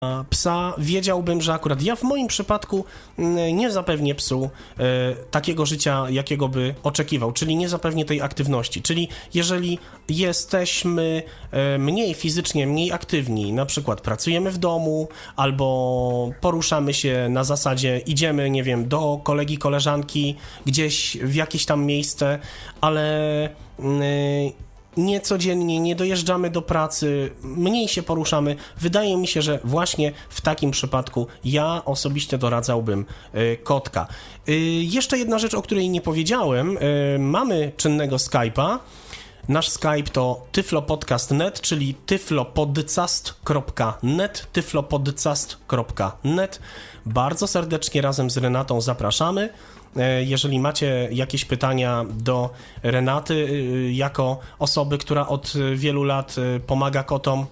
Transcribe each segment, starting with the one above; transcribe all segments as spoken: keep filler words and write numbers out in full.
psa, wiedziałbym, że akurat ja w moim przypadku nie zapewnię psu e, takiego życia, jakiego by oczekiwał, czyli nie zapewnię tej aktywności. Czyli jeżeli jesteśmy e, mniej fizycznie, mniej aktywni, na przykład pracujemy w domu albo poruszamy się na zasadzie idziemy, nie wiem, do kolegi, koleżanki, gdzieś w jakieś tam miejsce, ale... E, nie codziennie, nie dojeżdżamy do pracy, mniej się poruszamy. Wydaje mi się, że właśnie w takim przypadku ja osobiście doradzałbym y, kotka. Y, jeszcze jedna rzecz, o której nie powiedziałem. Y, mamy czynnego Skype'a. Nasz Skype to tyflopodcast kropka net, czyli tyflopodcast kropka net, tyflopodcast kropka net. Bardzo serdecznie razem z Renatą zapraszamy. Jeżeli macie jakieś pytania do Renaty, jako osoby, która od wielu lat pomaga kotom,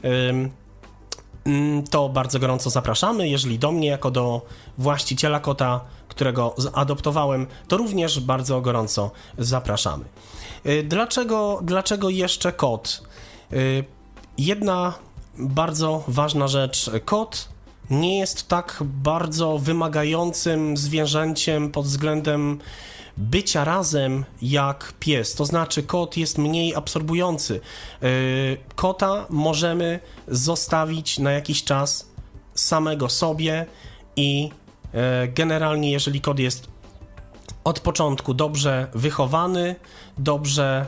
to bardzo gorąco zapraszamy. Jeżeli do mnie, jako do właściciela kota, którego zaadoptowałem, to również bardzo gorąco zapraszamy. Dlaczego, dlaczego jeszcze kot? Jedna bardzo ważna rzecz. Kot nie jest tak bardzo wymagającym zwierzęciem pod względem bycia razem jak pies. To znaczy kot jest mniej absorbujący. Kota możemy zostawić na jakiś czas samego sobie i generalnie jeżeli kot jest od początku dobrze wychowany, dobrze...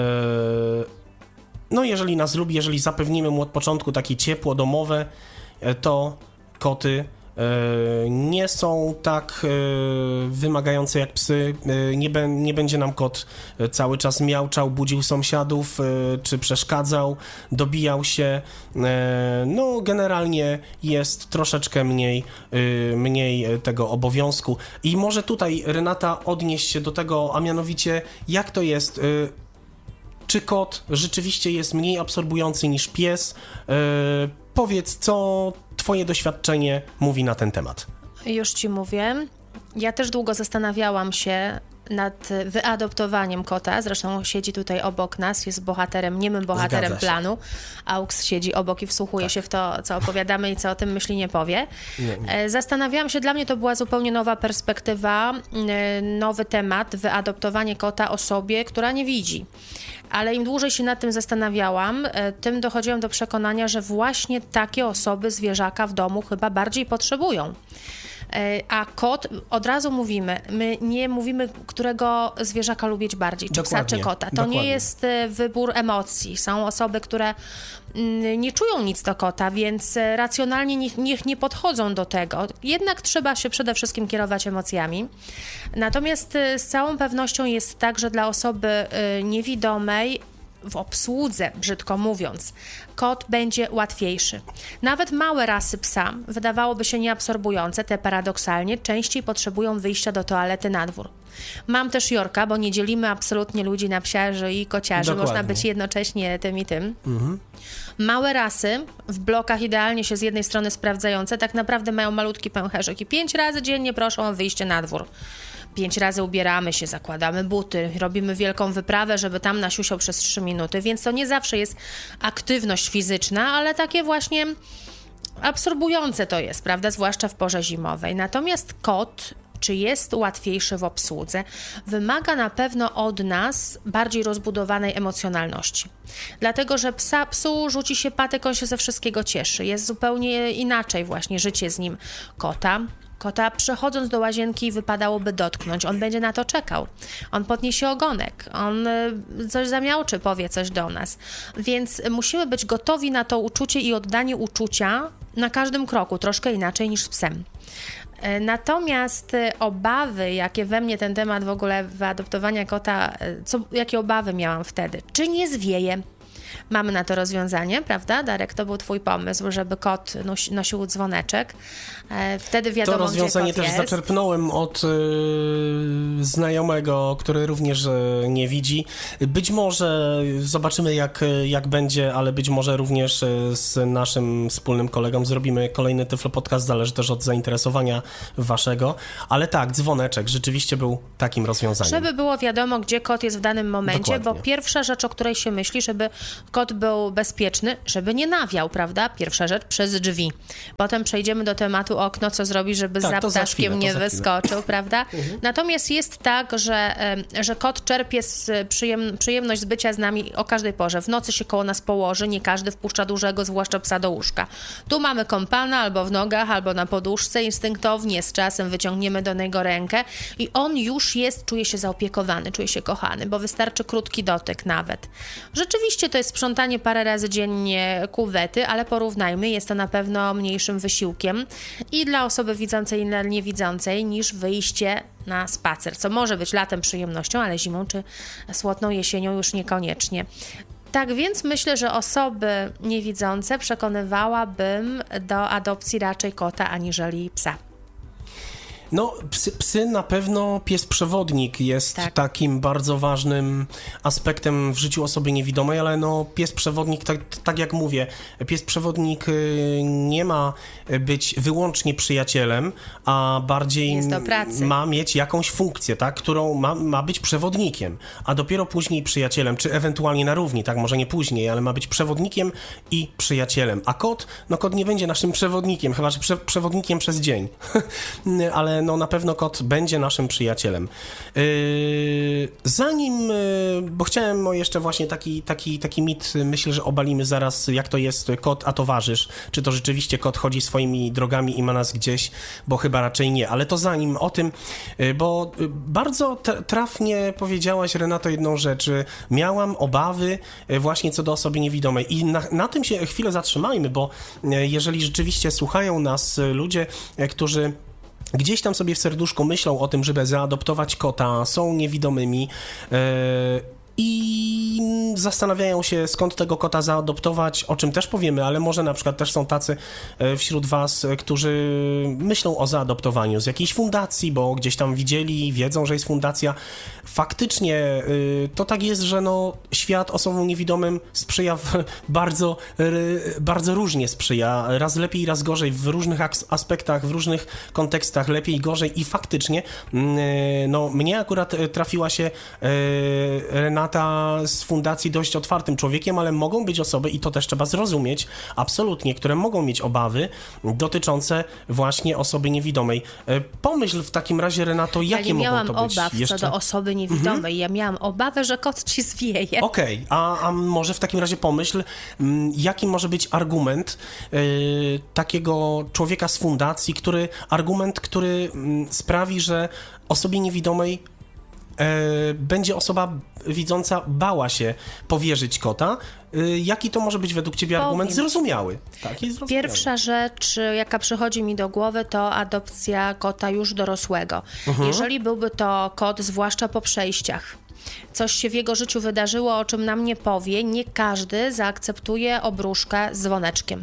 No jeżeli nas lubi, jeżeli zapewnimy mu od początku takie ciepło domowe, to koty e, nie są tak e, wymagające jak psy. E, nie, be, nie będzie nam kot cały czas miauczał, budził sąsiadów, e, czy przeszkadzał, dobijał się. E, no generalnie jest troszeczkę mniej, e, mniej tego obowiązku. I może tutaj Renata odnieść się do tego, a mianowicie jak to jest... E, czy kot rzeczywiście jest mniej absorbujący niż pies? E, powiedz, co twoje doświadczenie mówi na ten temat. Już ci mówię. Ja też długo zastanawiałam się nad wyadoptowaniem kota. Zresztą siedzi tutaj obok nas, jest bohaterem, niemym bohaterem planu. Aux siedzi obok i wsłuchuje tak. się w to, co opowiadamy i co o tym myśli, nie powie. Nie, nie. Zastanawiałam się, dla mnie to była zupełnie nowa perspektywa, nowy temat, wyadoptowanie kota osobie, która nie widzi. Ale im dłużej się nad tym zastanawiałam, tym dochodziłam do przekonania, że właśnie takie osoby zwierzaka w domu chyba bardziej potrzebują. A kot, od razu mówimy, my nie mówimy, którego zwierzaka lubić bardziej, czy dokładnie, psa, czy kota. To dokładnie. nie jest wybór emocji. Są osoby, które nie czują nic do kota, więc racjonalnie niech, niech nie podchodzą do tego. Jednak trzeba się przede wszystkim kierować emocjami. Natomiast z całą pewnością jest tak, że dla osoby niewidomej w obsłudze, brzydko mówiąc, kot będzie łatwiejszy. Nawet małe rasy psa, wydawałoby się nieabsorbujące, te paradoksalnie częściej potrzebują wyjścia do toalety na dwór. Mam też Yorka, bo nie dzielimy absolutnie ludzi na psiarzy i kociarzy. Dokładnie. Można być jednocześnie tym i tym. Mhm. Małe rasy, w blokach idealnie się z jednej strony sprawdzające, tak naprawdę mają malutki pęcherzyk i pięć razy dziennie proszą o wyjście na dwór. Pięć razy ubieramy się, zakładamy buty, robimy wielką wyprawę, żeby tam nasiusiał przez trzy minuty, więc to nie zawsze jest aktywność fizyczna, ale takie właśnie absorbujące to jest, prawda, zwłaszcza w porze zimowej. Natomiast kot, czy jest łatwiejszy w obsłudze, wymaga na pewno od nas bardziej rozbudowanej emocjonalności. Dlatego, że psa, psu rzuci się patyk, on się ze wszystkiego cieszy. Jest zupełnie inaczej właśnie życie z nim. Kota Kota przechodząc do łazienki wypadałoby dotknąć, on będzie na to czekał. On podniesie ogonek, on coś zamiałczy, powie coś do nas. Więc musimy być gotowi na to uczucie i oddanie uczucia na każdym kroku, troszkę inaczej niż z psem. Natomiast obawy, jakie we mnie ten temat w ogóle wyadoptowania kota, co, jakie obawy miałam wtedy? Czy nie zwieje? Mamy na to rozwiązanie, prawda? Darek, to był twój pomysł, żeby kot nos- nosił dzwoneczek. Wtedy wiadomo, to rozwiązanie gdzie kot też jest. zaczerpnąłem od yy, znajomego, który również yy, nie widzi. Być może zobaczymy, jak, jak będzie, ale być może również yy, z naszym wspólnym kolegą zrobimy kolejny Tyflo Podcast, zależy też od zainteresowania waszego. Ale tak, dzwoneczek rzeczywiście był takim rozwiązaniem. Żeby było wiadomo, gdzie kot jest w danym momencie, Dokładnie. bo pierwsza rzecz, o której się myśli, żeby kot był bezpieczny, żeby nie nawiał, prawda? Pierwsza rzecz, przez drzwi. Potem przejdziemy do tematu okno, co zrobić, żeby tak, za to za ptaszkiem chwilę, nie za wyskoczył, prawda? Mhm. Natomiast jest tak, że, że kot czerpie z przyjem, przyjemność z bycia z nami o każdej porze. W nocy się koło nas położy, nie każdy wpuszcza dużego, zwłaszcza psa do łóżka. Tu mamy kompana albo w nogach, albo na poduszce, instynktownie z czasem wyciągniemy do niego rękę i on już jest, czuje się zaopiekowany, czuje się kochany, bo wystarczy krótki dotyk nawet. Rzeczywiście to jest sprzątanie parę razy dziennie kuwety, ale porównajmy, jest to na pewno mniejszym wysiłkiem i dla osoby widzącej i dla niewidzącej niż wyjście na spacer, co może być latem przyjemnością, ale zimą czy słotną jesienią już niekoniecznie. Tak więc myślę, że osoby niewidzące przekonywałabym do adopcji raczej kota aniżeli psa. No, psy, psy na pewno, pies przewodnik jest tak. takim bardzo ważnym aspektem w życiu osoby niewidomej, ale no pies przewodnik, tak, tak jak mówię, pies przewodnik nie ma być wyłącznie przyjacielem, a bardziej jest do pracy. Ma mieć jakąś funkcję, tak, którą ma, ma być przewodnikiem, a dopiero później przyjacielem, czy ewentualnie na równi, tak, może nie później, ale ma być przewodnikiem i przyjacielem. A kot, no kot nie będzie naszym przewodnikiem, chyba że prze, przewodnikiem przez dzień, ale no na pewno kot będzie naszym przyjacielem. Yy, zanim, yy, bo chciałem jeszcze właśnie taki, taki, taki mit, myślę, że obalimy zaraz, jak to jest kot a towarzysz, czy to rzeczywiście kot chodzi swoimi drogami i ma nas gdzieś, bo chyba raczej nie, ale to zanim o tym, yy, bo bardzo t- trafnie powiedziałaś, Renato, jedną rzecz, miałam obawy właśnie co do osoby niewidomej i na, na tym się chwilę zatrzymajmy, bo jeżeli rzeczywiście słuchają nas ludzie, którzy gdzieś tam sobie w serduszku myślą o tym, żeby zaadoptować kota, są niewidomymi yy, i zastanawiają się, skąd tego kota zaadoptować, o czym też powiemy, ale może na przykład też są tacy wśród was, którzy myślą o zaadoptowaniu z jakiejś fundacji, bo gdzieś tam widzieli, wiedzą, że jest fundacja. Faktycznie yy, to tak jest, że no, świat osobom niewidomym sprzyja w bardzo, yy, bardzo różnie sprzyja, raz lepiej, raz gorzej, w różnych aspektach, w różnych kontekstach, lepiej, gorzej i faktycznie yy, no, mnie akurat trafiła się yy, Renata z fundacji dość otwartym człowiekiem, ale mogą być osoby, i to też trzeba zrozumieć, absolutnie, które mogą mieć obawy dotyczące właśnie osoby niewidomej. Pomyśl w takim razie, Renato, jakie mogą to być? Ja nie miałam obaw jeszcze? co do osoby niewidomej. Mhm. Ja miałam obawę, że kot ci zwieje. Okej, okay. a, a może w takim razie pomyśl, jaki może być argument y, takiego człowieka z fundacji, który, argument, który y, sprawi, że osobie niewidomej będzie osoba widząca bała się powierzyć kota. Jaki to może być według ciebie Powiem. argument zrozumiały? Taki zrozumiały. Pierwsza rzecz, jaka przychodzi mi do głowy, to adopcja kota już dorosłego. Mhm. Jeżeli byłby to kot, zwłaszcza po przejściach, coś się w jego życiu wydarzyło, o czym nam nie powie, nie każdy zaakceptuje obruszkę z dzwoneczkiem.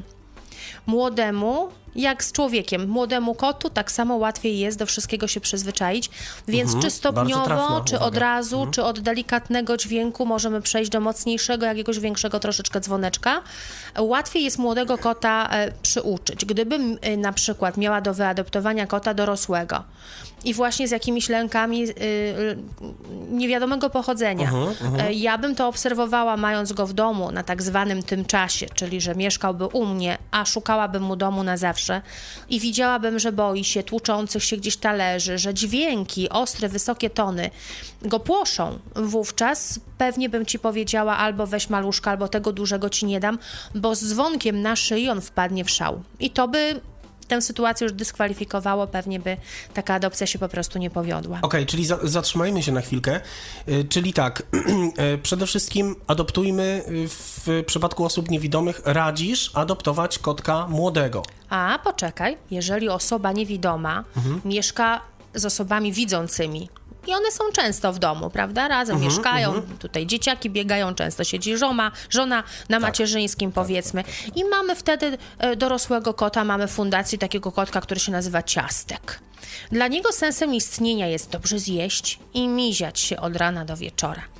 Młodemu, jak z człowiekiem, młodemu kotu tak samo łatwiej jest do wszystkiego się przyzwyczaić, więc mhm, czy stopniowo, czy od razu, mhm. czy od delikatnego dźwięku możemy przejść do mocniejszego, jakiegoś większego troszeczkę dzwoneczka. Łatwiej jest młodego kota e, przyuczyć. Gdybym e, na przykład miała do wyadoptowania kota dorosłego i właśnie z jakimiś lękami e, niewiadomego pochodzenia, mhm, mhm. E, ja bym to obserwowała, mając go w domu na tak zwanym tym czasie, czyli że mieszkałby u mnie, a szukałabym mu domu na zawsze, i widziałabym, że boi się tłuczących się gdzieś talerzy, że dźwięki, ostre, wysokie tony go płoszą. Wówczas pewnie bym ci powiedziała albo weź maluszka, albo tego dużego ci nie dam, bo z dzwonkiem na szyi on wpadnie w szał. I to by tę sytuację już dyskwalifikowało, pewnie by taka adopcja się po prostu nie powiodła. Okej, okay, czyli za, zatrzymajmy się na chwilkę. Yy, czyli tak, yy, przede wszystkim adoptujmy yy, w przypadku osób niewidomych, radzisz adoptować kotka młodego. A, poczekaj, jeżeli osoba niewidoma mhm. mieszka z osobami widzącymi, i one są często w domu, prawda? Razem uh-huh, mieszkają, uh-huh. tutaj dzieciaki biegają, często siedzi żona, żona na tak, macierzyńskim, powiedzmy. Tak, tak, tak. I mamy wtedy e, dorosłego kota, mamy fundację takiego kotka, który się nazywa Ciastek. Dla niego sensem istnienia jest dobrze zjeść i miziać się od rana do wieczora.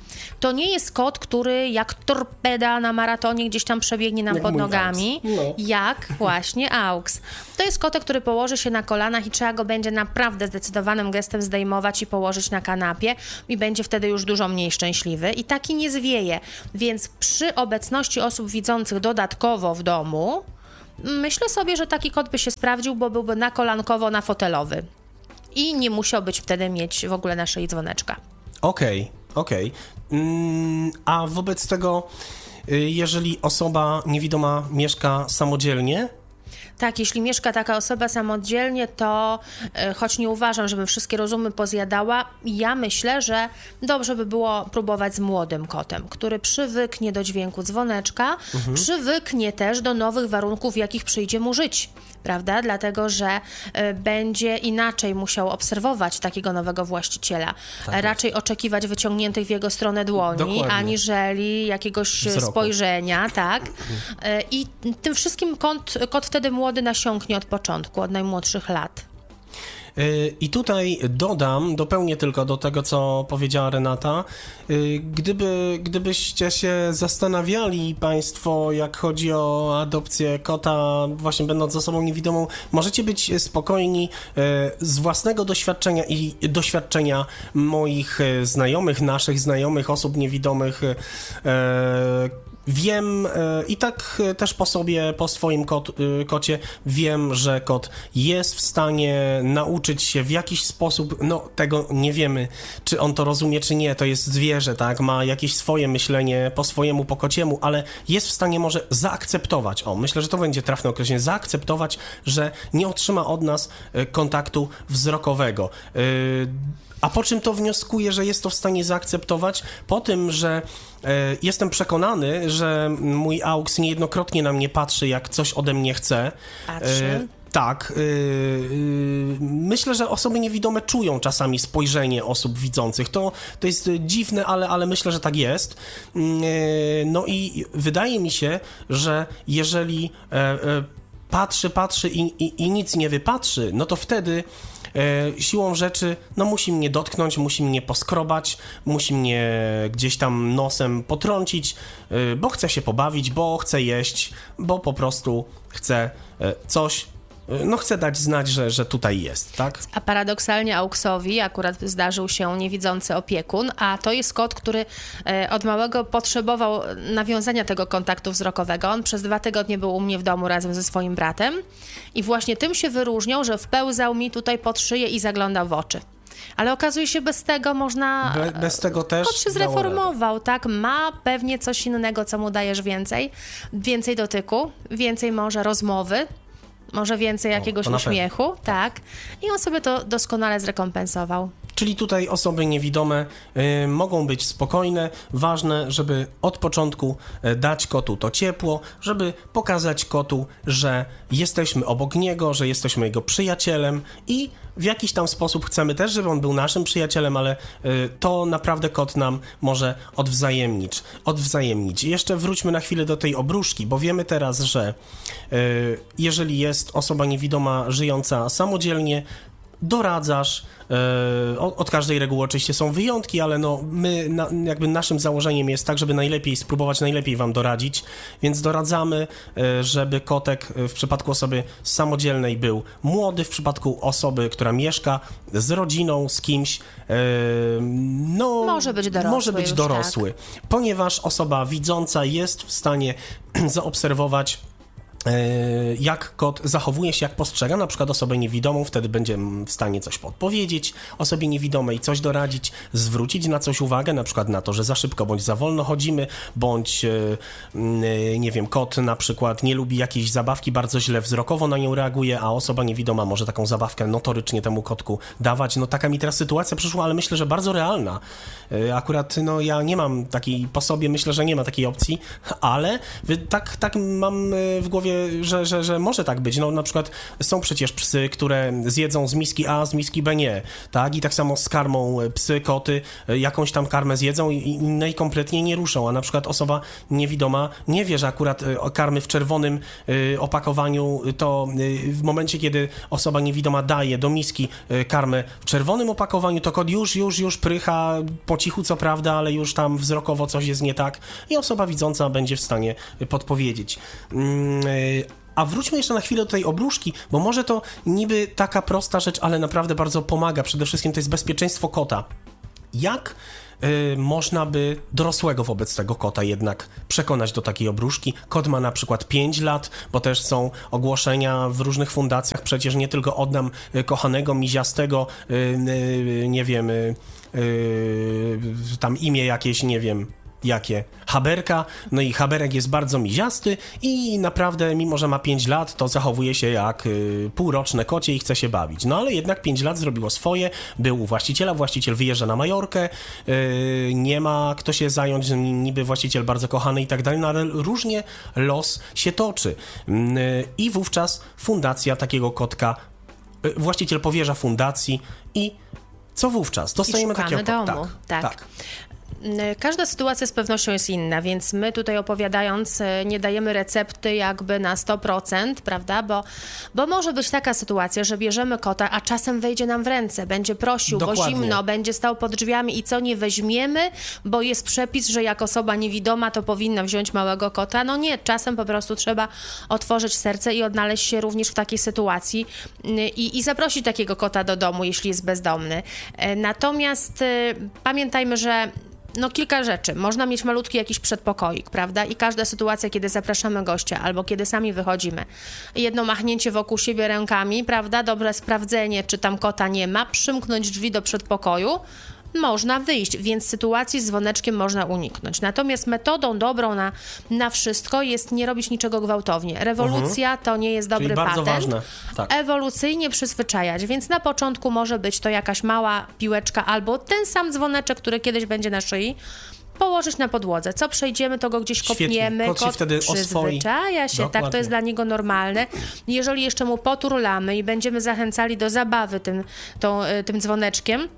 To nie jest kot, który jak torpeda na maratonie gdzieś tam przebiegnie nam jak pod mój nogami, Aux. No. jak właśnie Aux. To jest kotek, który położy się na kolanach i trzeba go będzie naprawdę zdecydowanym gestem zdejmować i położyć na kanapie i będzie wtedy już dużo mniej szczęśliwy i taki nie zwieje. Więc przy obecności osób widzących dodatkowo w domu myślę sobie, że taki kot by się sprawdził, bo byłby na kolankowo, na fotelowy. I nie musiał być wtedy mieć w ogóle na szyi dzwoneczka. Okej, okay, okej. Okay. Mm, a wobec tego, jeżeli osoba niewidoma mieszka samodzielnie, tak, jeśli mieszka taka osoba samodzielnie, to y, choć nie uważam, żeby wszystkie rozumy pozjadała, ja myślę, że dobrze by było próbować z młodym kotem, który przywyknie do dźwięku dzwoneczka, mhm. przywyknie też do nowych warunków, w jakich przyjdzie mu żyć, prawda? Dlatego, że y, będzie inaczej musiał obserwować takiego nowego właściciela. Tak raczej jest. Oczekiwać wyciągniętych w jego stronę dłoni, Dokładnie. aniżeli jakiegoś Wzroku. spojrzenia, tak? Mhm. Y, I tym wszystkim kot, kot wtedy młody nasiąknie od początku, od najmłodszych lat. I tutaj dodam, dopełnię tylko do tego, co powiedziała Renata. Gdyby, gdybyście się zastanawiali Państwo, jak chodzi o adopcję kota, właśnie będąc osobą niewidomą, możecie być spokojni z własnego doświadczenia i doświadczenia moich znajomych, naszych znajomych, osób niewidomych. Wiem i tak też po sobie, po swoim kot, kocie, wiem, że kot jest w stanie nauczyć się w jakiś sposób, no tego nie wiemy, czy on to rozumie, czy nie, to jest zwierzę, tak, ma jakieś swoje myślenie po swojemu, po kociemu, ale jest w stanie może zaakceptować, o, myślę, że to będzie trafne określenie, zaakceptować, że nie otrzyma od nas kontaktu wzrokowego. A po czym to wnioskuję, że jest to w stanie zaakceptować? Po tym, że e, jestem przekonany, że mój Aux niejednokrotnie na mnie patrzy, jak coś ode mnie chce. Patrzy? E, tak. E, e, myślę, że osoby niewidome czują czasami spojrzenie osób widzących. To, to jest dziwne, ale, ale myślę, że tak jest. E, no i wydaje mi się, że jeżeli e, e, patrzy, patrzy i, i, i nic nie wypatrzy, no to wtedy E, siłą rzeczy, no musi mnie dotknąć, musi mnie poskrobać, musi mnie gdzieś tam nosem potrącić, e, bo chce się pobawić, bo chce jeść, bo po prostu chce e, coś, e, no chce dać znać, że, że tutaj jest, tak? A paradoksalnie Auxowi akurat zdarzył się niewidzący opiekun, a to jest kot, który e, od małego potrzebował nawiązania tego kontaktu wzrokowego. On przez dwa tygodnie był u mnie w domu razem ze swoim bratem i właśnie tym się wyróżniał, że wpełzał mi tutaj pod szyję i zaglądał w oczy. Ale okazuje się, bez tego można... Be, bez tego też kot się zreformował, tak? Ma pewnie coś innego, co mu dajesz więcej. Więcej dotyku, więcej może rozmowy, może więcej jakiegoś o, uśmiechu, tak. I on sobie to doskonale zrekompensował. Czyli tutaj osoby niewidome y, mogą być spokojne. Ważne, żeby od początku y, dać kotu to ciepło, żeby pokazać kotu, że jesteśmy obok niego, że jesteśmy jego przyjacielem i w jakiś tam sposób chcemy też, żeby on był naszym przyjacielem, ale y, to naprawdę kot nam może odwzajemnić. odwzajemnić. Jeszcze wróćmy na chwilę do tej obruszki, bo wiemy teraz, że y, jeżeli jest osoba niewidoma żyjąca samodzielnie, doradzasz, e, od każdej reguły oczywiście są wyjątki, ale no my, na, jakby naszym założeniem jest tak, żeby najlepiej spróbować, najlepiej wam doradzić, więc doradzamy, e, żeby kotek w przypadku osoby samodzielnej był młody, w przypadku osoby, która mieszka z rodziną, z kimś, e, no może być dorosły, może być już, dorosły tak. Ponieważ osoba widząca jest w stanie zaobserwować, jak kot zachowuje się, jak postrzega na przykład osobę niewidomą, wtedy będzie w stanie coś podpowiedzieć osobie niewidomej, coś doradzić, zwrócić na coś uwagę, na przykład na to, że za szybko bądź za wolno chodzimy, bądź nie wiem, kot na przykład nie lubi jakiejś zabawki, bardzo źle wzrokowo na nią reaguje, a osoba niewidoma może taką zabawkę notorycznie temu kotku dawać. No taka mi teraz sytuacja przyszła, ale myślę, że bardzo realna. Akurat no ja nie mam takiej po sobie, myślę, że nie ma takiej opcji, ale tak, tak mam w głowie sobie, że, że, że może tak być. No na przykład są przecież psy, które zjedzą z miski A, z miski B nie, tak? I tak samo z karmą psy, koty jakąś tam karmę zjedzą i innej kompletnie nie ruszą, a na przykład osoba niewidoma nie wie, że akurat karmy w czerwonym opakowaniu to w momencie, kiedy osoba niewidoma daje do miski karmę w czerwonym opakowaniu, to kot już, już, już prycha po cichu, co prawda, ale już tam wzrokowo coś jest nie tak i osoba widząca będzie w stanie podpowiedzieć. A wróćmy jeszcze na chwilę do tej obruszki, bo może to niby taka prosta rzecz, ale naprawdę bardzo pomaga. Przede wszystkim to jest bezpieczeństwo kota. Jak y, można by dorosłego wobec tego kota jednak przekonać do takiej obruszki? Kot ma na przykład pięć lat, bo też są ogłoszenia w różnych fundacjach, przecież nie tylko oddam y, kochanego, miziastego, y, y, nie wiem, y, y, tam imię jakieś, nie wiem, jakie? Haberka, no i Haberek jest bardzo miziasty i naprawdę, mimo że ma pięć lat, to zachowuje się jak y, półroczne kocie i chce się bawić. No ale jednak pięć lat zrobiło swoje, był u właściciela, właściciel wyjeżdża na Majorkę, y, nie ma kto się zająć, niby właściciel bardzo kochany i tak dalej, no ale różnie los się toczy. Y, I wówczas fundacja takiego kotka, y, właściciel powierza fundacji i co wówczas? Dostajemy takiego domu. Tak, tak. tak. Każda sytuacja z pewnością jest inna, więc my tutaj opowiadając nie dajemy recepty jakby na sto procent, prawda, bo, bo może być taka sytuacja, że bierzemy kota, a czasem wejdzie nam w ręce, będzie prosił, Dokładnie. bo zimno, będzie stał pod drzwiami i co, nie weźmiemy, bo jest przepis, że jak osoba niewidoma to powinna wziąć małego kota. No nie, czasem po prostu trzeba otworzyć serce i odnaleźć się również w takiej sytuacji i, i zaprosić takiego kota do domu, jeśli jest bezdomny. Natomiast y, pamiętajmy, że no kilka rzeczy. Można mieć malutki jakiś przedpokoik, prawda? I każda sytuacja, kiedy zapraszamy gościa albo kiedy sami wychodzimy, jedno machnięcie wokół siebie rękami, prawda? Dobre sprawdzenie, czy tam kota nie ma, przymknąć drzwi do przedpokoju, można wyjść, więc sytuacji z dzwoneczkiem można uniknąć. Natomiast metodą dobrą na, na wszystko jest nie robić niczego gwałtownie. Rewolucja mhm. to nie jest dobry Czyli bardzo patent. Ważne. Tak. Ewolucyjnie przyzwyczajać, więc na początku może być to jakaś mała piłeczka albo ten sam dzwoneczek, który kiedyś będzie na szyi, położyć na podłodze. Co przejdziemy, to go gdzieś kopniemy. Kot, Kot się wtedy przyzwyczaja się, Dokładnie. tak, to jest dla niego normalne. Jeżeli jeszcze mu poturlamy i będziemy zachęcali do zabawy tym, tą, tym dzwoneczkiem,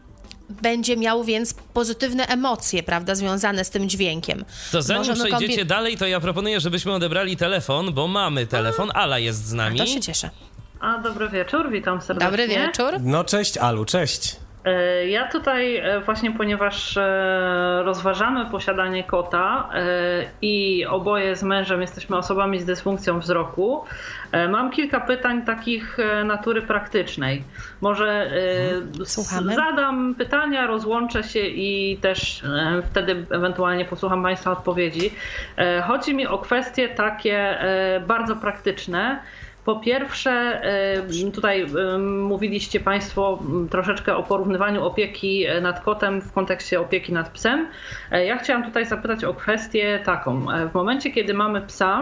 będzie miał więc pozytywne emocje, prawda, związane z tym dźwiękiem. To zanim Możemy przejdziecie kombi- dalej, to ja proponuję, żebyśmy odebrali telefon, bo mamy telefon. Ala jest z nami. A to się cieszę. A, dobry wieczór, witam serdecznie. Dobry wieczór. No cześć Alu, cześć. Ja tutaj właśnie, ponieważ rozważamy posiadanie kota i oboje z mężem jesteśmy osobami z dysfunkcją wzroku, mam kilka pytań takich natury praktycznej. Może Słuchamy. zadam pytania, rozłączę się i też wtedy ewentualnie posłucham Państwa odpowiedzi. Chodzi mi o kwestie takie bardzo praktyczne. Po pierwsze, tutaj mówiliście Państwo troszeczkę o porównywaniu opieki nad kotem w kontekście opieki nad psem. Ja chciałam tutaj zapytać o kwestię taką. W momencie, kiedy mamy psa,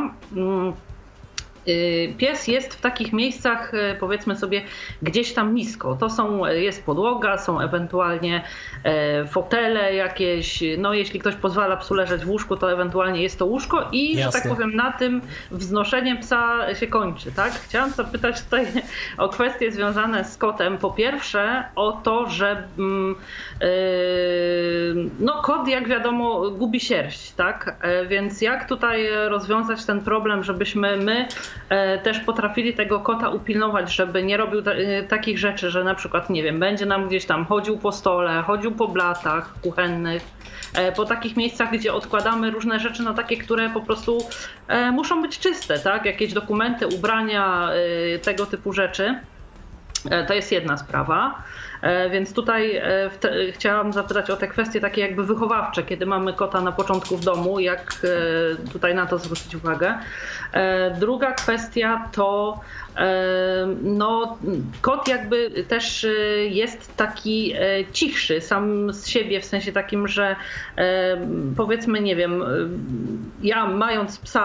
pies jest w takich miejscach, powiedzmy sobie, gdzieś tam nisko. To są, jest podłoga, są ewentualnie fotele jakieś, no jeśli ktoś pozwala psu leżeć w łóżku, to ewentualnie jest to łóżko i, Jasne. że tak powiem, na tym wznoszenie psa się kończy, tak? Chciałam zapytać tutaj o kwestie związane z kotem. Po pierwsze o to, że yy, no kot, jak wiadomo, gubi sierść, tak? Więc jak tutaj rozwiązać ten problem, żebyśmy my też potrafili tego kota upilnować, żeby nie robił ta, takich rzeczy, że na przykład, nie wiem, będzie nam gdzieś tam chodził po stole, chodził po blatach kuchennych, po takich miejscach, gdzie odkładamy różne rzeczy, no takie, które po prostu muszą być czyste, tak? Jakieś dokumenty, ubrania, tego typu rzeczy. To jest jedna sprawa. Więc tutaj te, chciałam zapytać o te kwestie takie jakby wychowawcze, kiedy mamy kota na początku w domu, jak tutaj na to zwrócić uwagę. Druga kwestia to no, kot jakby też jest taki cichszy sam z siebie, w sensie takim, że powiedzmy, nie wiem, ja mając psa w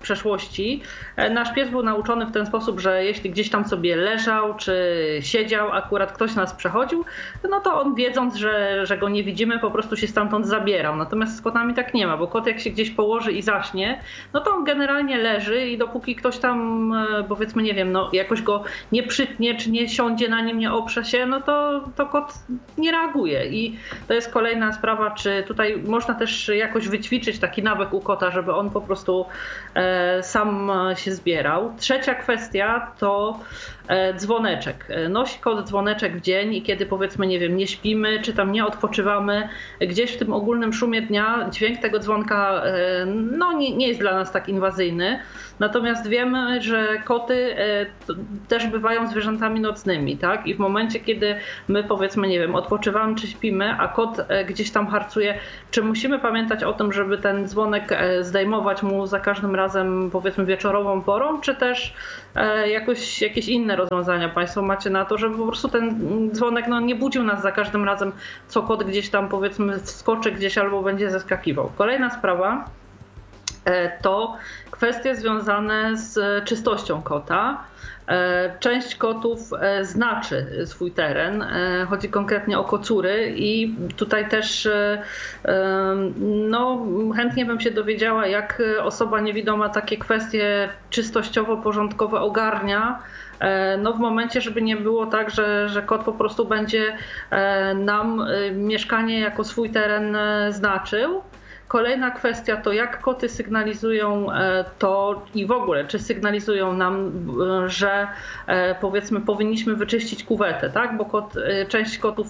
przeszłości nasz pies był nauczony w ten sposób, że jeśli gdzieś tam sobie leżał czy siedział, akurat ktoś nas przechodził, no to on wiedząc, że, że go nie widzimy, po prostu się stamtąd zabierał. Natomiast z kotami tak nie ma, bo kot jak się gdzieś położy i zaśnie, no to on generalnie leży i dopóki ktoś tam, powiedzmy, nie wiem, no jakoś go nie przytnie, czy nie siądzie na nim, nie oprze się, no to, to kot nie reaguje. I to jest kolejna sprawa, czy tutaj można też jakoś wyćwiczyć taki nawyk u kota, żeby on po prostu e, sam się zbierał. Trzecia kwestia to dzwoneczek. Nosi kot dzwoneczek w dzień i kiedy, powiedzmy, nie wiem, nie śpimy, czy tam nie odpoczywamy, gdzieś w tym ogólnym szumie dnia dźwięk tego dzwonka no, nie, nie jest dla nas tak inwazyjny. Natomiast wiemy, że koty też bywają zwierzętami nocnymi, tak? I w momencie, kiedy my, powiedzmy, nie wiem, odpoczywamy czy śpimy, a kot gdzieś tam harcuje, czy musimy pamiętać o tym, żeby ten dzwonek zdejmować mu za każdym razem, powiedzmy, wieczorową porą, czy też jakoś, jakieś inne rozwiązania Państwo macie na to, żeby po prostu ten dzwonek no, nie budził nas za każdym razem, co kot gdzieś tam, powiedzmy, wskoczy gdzieś albo będzie zeskakiwał. Kolejna sprawa to kwestie związane z czystością kota. Część kotów znaczy swój teren, chodzi konkretnie o kocury i tutaj też no, chętnie bym się dowiedziała, jak osoba niewidoma takie kwestie czystościowo-porządkowe ogarnia, no w momencie, żeby nie było tak, że, że kot po prostu będzie nam mieszkanie jako swój teren znaczył. Kolejna kwestia to, jak koty sygnalizują to i w ogóle, czy sygnalizują nam, że powiedzmy powinniśmy wyczyścić kuwetę, tak? Bo kot, część kotów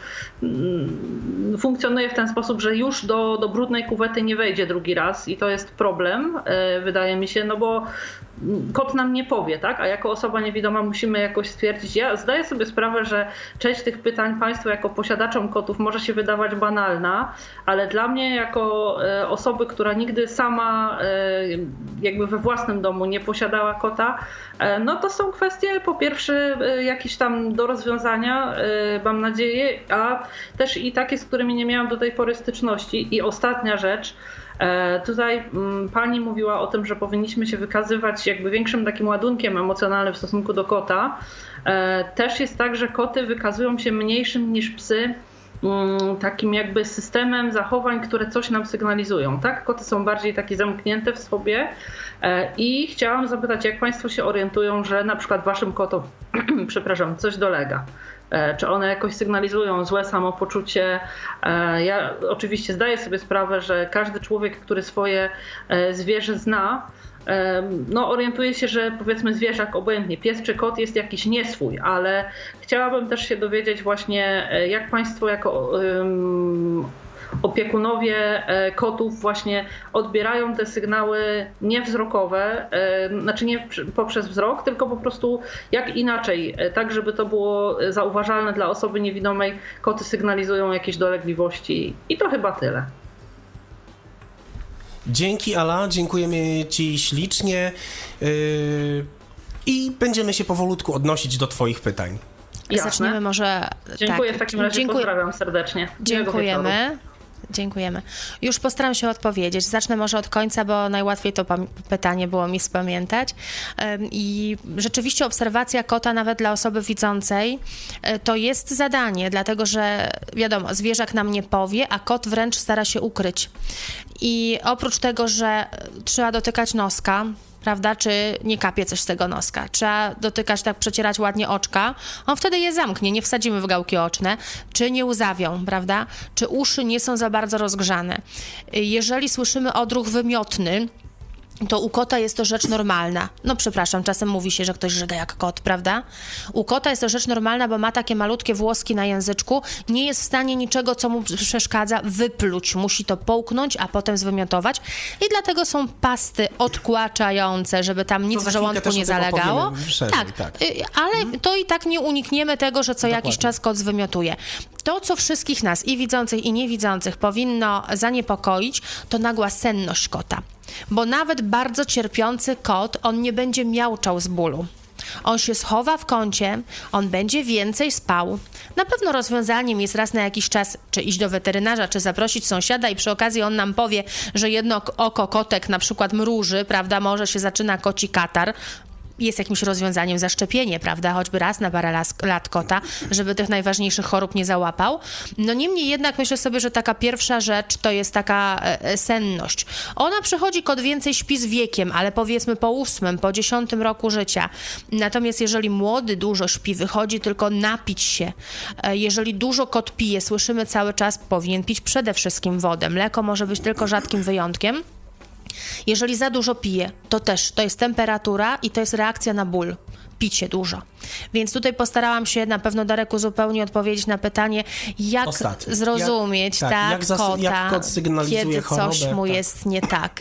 funkcjonuje w ten sposób, że już do, do brudnej kuwety nie wejdzie drugi raz i to jest problem, wydaje mi się, no bo kot nam nie powie, tak? A jako osoba niewidoma musimy jakoś stwierdzić. Ja zdaję sobie sprawę, że część tych pytań Państwu jako posiadaczom kotów może się wydawać banalna, ale dla mnie jako osoby, która nigdy sama jakby we własnym domu nie posiadała kota, no to są kwestie po pierwsze jakieś tam do rozwiązania, mam nadzieję, a też i takie, z którymi nie miałam do tej pory styczności. I ostatnia rzecz, tutaj pani mówiła o tym, że powinniśmy się wykazywać jakby większym takim ładunkiem emocjonalnym w stosunku do kota. Też jest tak, że koty wykazują się mniejszym niż psy takim jakby systemem zachowań, które coś nam sygnalizują. Tak? Koty są bardziej takie zamknięte w sobie i chciałam zapytać, jak Państwo się orientują, że na przykład Waszym kotom, przepraszam, coś dolega. Czy one jakoś sygnalizują złe samopoczucie? Ja oczywiście zdaję sobie sprawę, że każdy człowiek, który swoje zwierzę zna, no orientuje się, że powiedzmy zwierzak, obojętnie pies czy kot, jest jakiś nieswój, ale chciałabym też się dowiedzieć właśnie, jak Państwo jako um, opiekunowie kotów właśnie odbierają te sygnały niewzrokowe, znaczy nie poprzez wzrok, tylko po prostu jak inaczej, tak żeby to było zauważalne dla osoby niewidomej, koty sygnalizują jakieś dolegliwości i to chyba tyle. Dzięki, Ala, dziękujemy Ci ślicznie yy, i będziemy się powolutku odnosić do Twoich pytań. Jasne. Zaczniemy może... Dziękuję, tak. w takim razie Dziękuję. Pozdrawiam serdecznie. Dziękujemy. Dziękujemy. Już postaram się odpowiedzieć. Zacznę może od końca, bo najłatwiej to pam- pytanie było mi spamiętać. I rzeczywiście obserwacja kota nawet dla osoby widzącej to jest zadanie, dlatego że wiadomo, zwierzak nam nie powie, a kot wręcz stara się ukryć. I oprócz tego, że trzeba dotykać noska, prawda, czy nie kapie coś z tego noska. Trzeba dotykać, tak przecierać ładnie oczka. On wtedy je zamknie, nie wsadzimy w gałki oczne. Czy nie łzawią, prawda? Czy uszy nie są za bardzo rozgrzane. Jeżeli słyszymy odruch wymiotny, to u kota jest to rzecz normalna. No przepraszam, czasem mówi się, że ktoś żyga jak kot, prawda? U kota jest to rzecz normalna, bo ma takie malutkie włoski na języczku, nie jest w stanie niczego, co mu przeszkadza, wypluć. Musi to połknąć, a potem zwymiotować. I dlatego są pasty odkłaczające, żeby tam nic w żołądku nie zalegało. Szerzej, tak, tak, ale mhm. to i tak nie unikniemy tego, że co Dokładnie. jakiś czas kot zwymiotuje. To, co wszystkich nas, i widzących, i niewidzących, powinno zaniepokoić, to nagła senność kota. Bo nawet bardzo cierpiący kot, on nie będzie miauczał z bólu. On się schowa w kącie, on będzie więcej spał. Na pewno rozwiązaniem jest raz na jakiś czas, czy iść do weterynarza, czy zaprosić sąsiada i przy okazji on nam powie, że jedno oko kotek na przykład mruży, prawda, może się zaczyna koci katar. Jest jakimś rozwiązaniem zaszczepienie, prawda, choćby raz na parę lat kota, żeby tych najważniejszych chorób nie załapał. No niemniej jednak myślę sobie, że taka pierwsza rzecz to jest taka e, senność. Ona przychodzi, kot więcej śpi z wiekiem, ale powiedzmy po ósmym, po dziesiątym roku życia. Natomiast jeżeli młody dużo śpi, wychodzi tylko napić się. E, jeżeli dużo kot pije, słyszymy cały czas, powinien pić przede wszystkim wodę. Mleko może być tylko rzadkim wyjątkiem. Jeżeli za dużo pije, to też to jest temperatura i to jest reakcja na ból. Picie dużo. Więc tutaj postarałam się na pewno, Dareku, zupełnie odpowiedzieć na pytanie, jak Ostatnie. zrozumieć jak, tak, tak, jak zas- kota, jak kot sygnalizuje kiedy chorobę, coś mu tak. jest nie tak.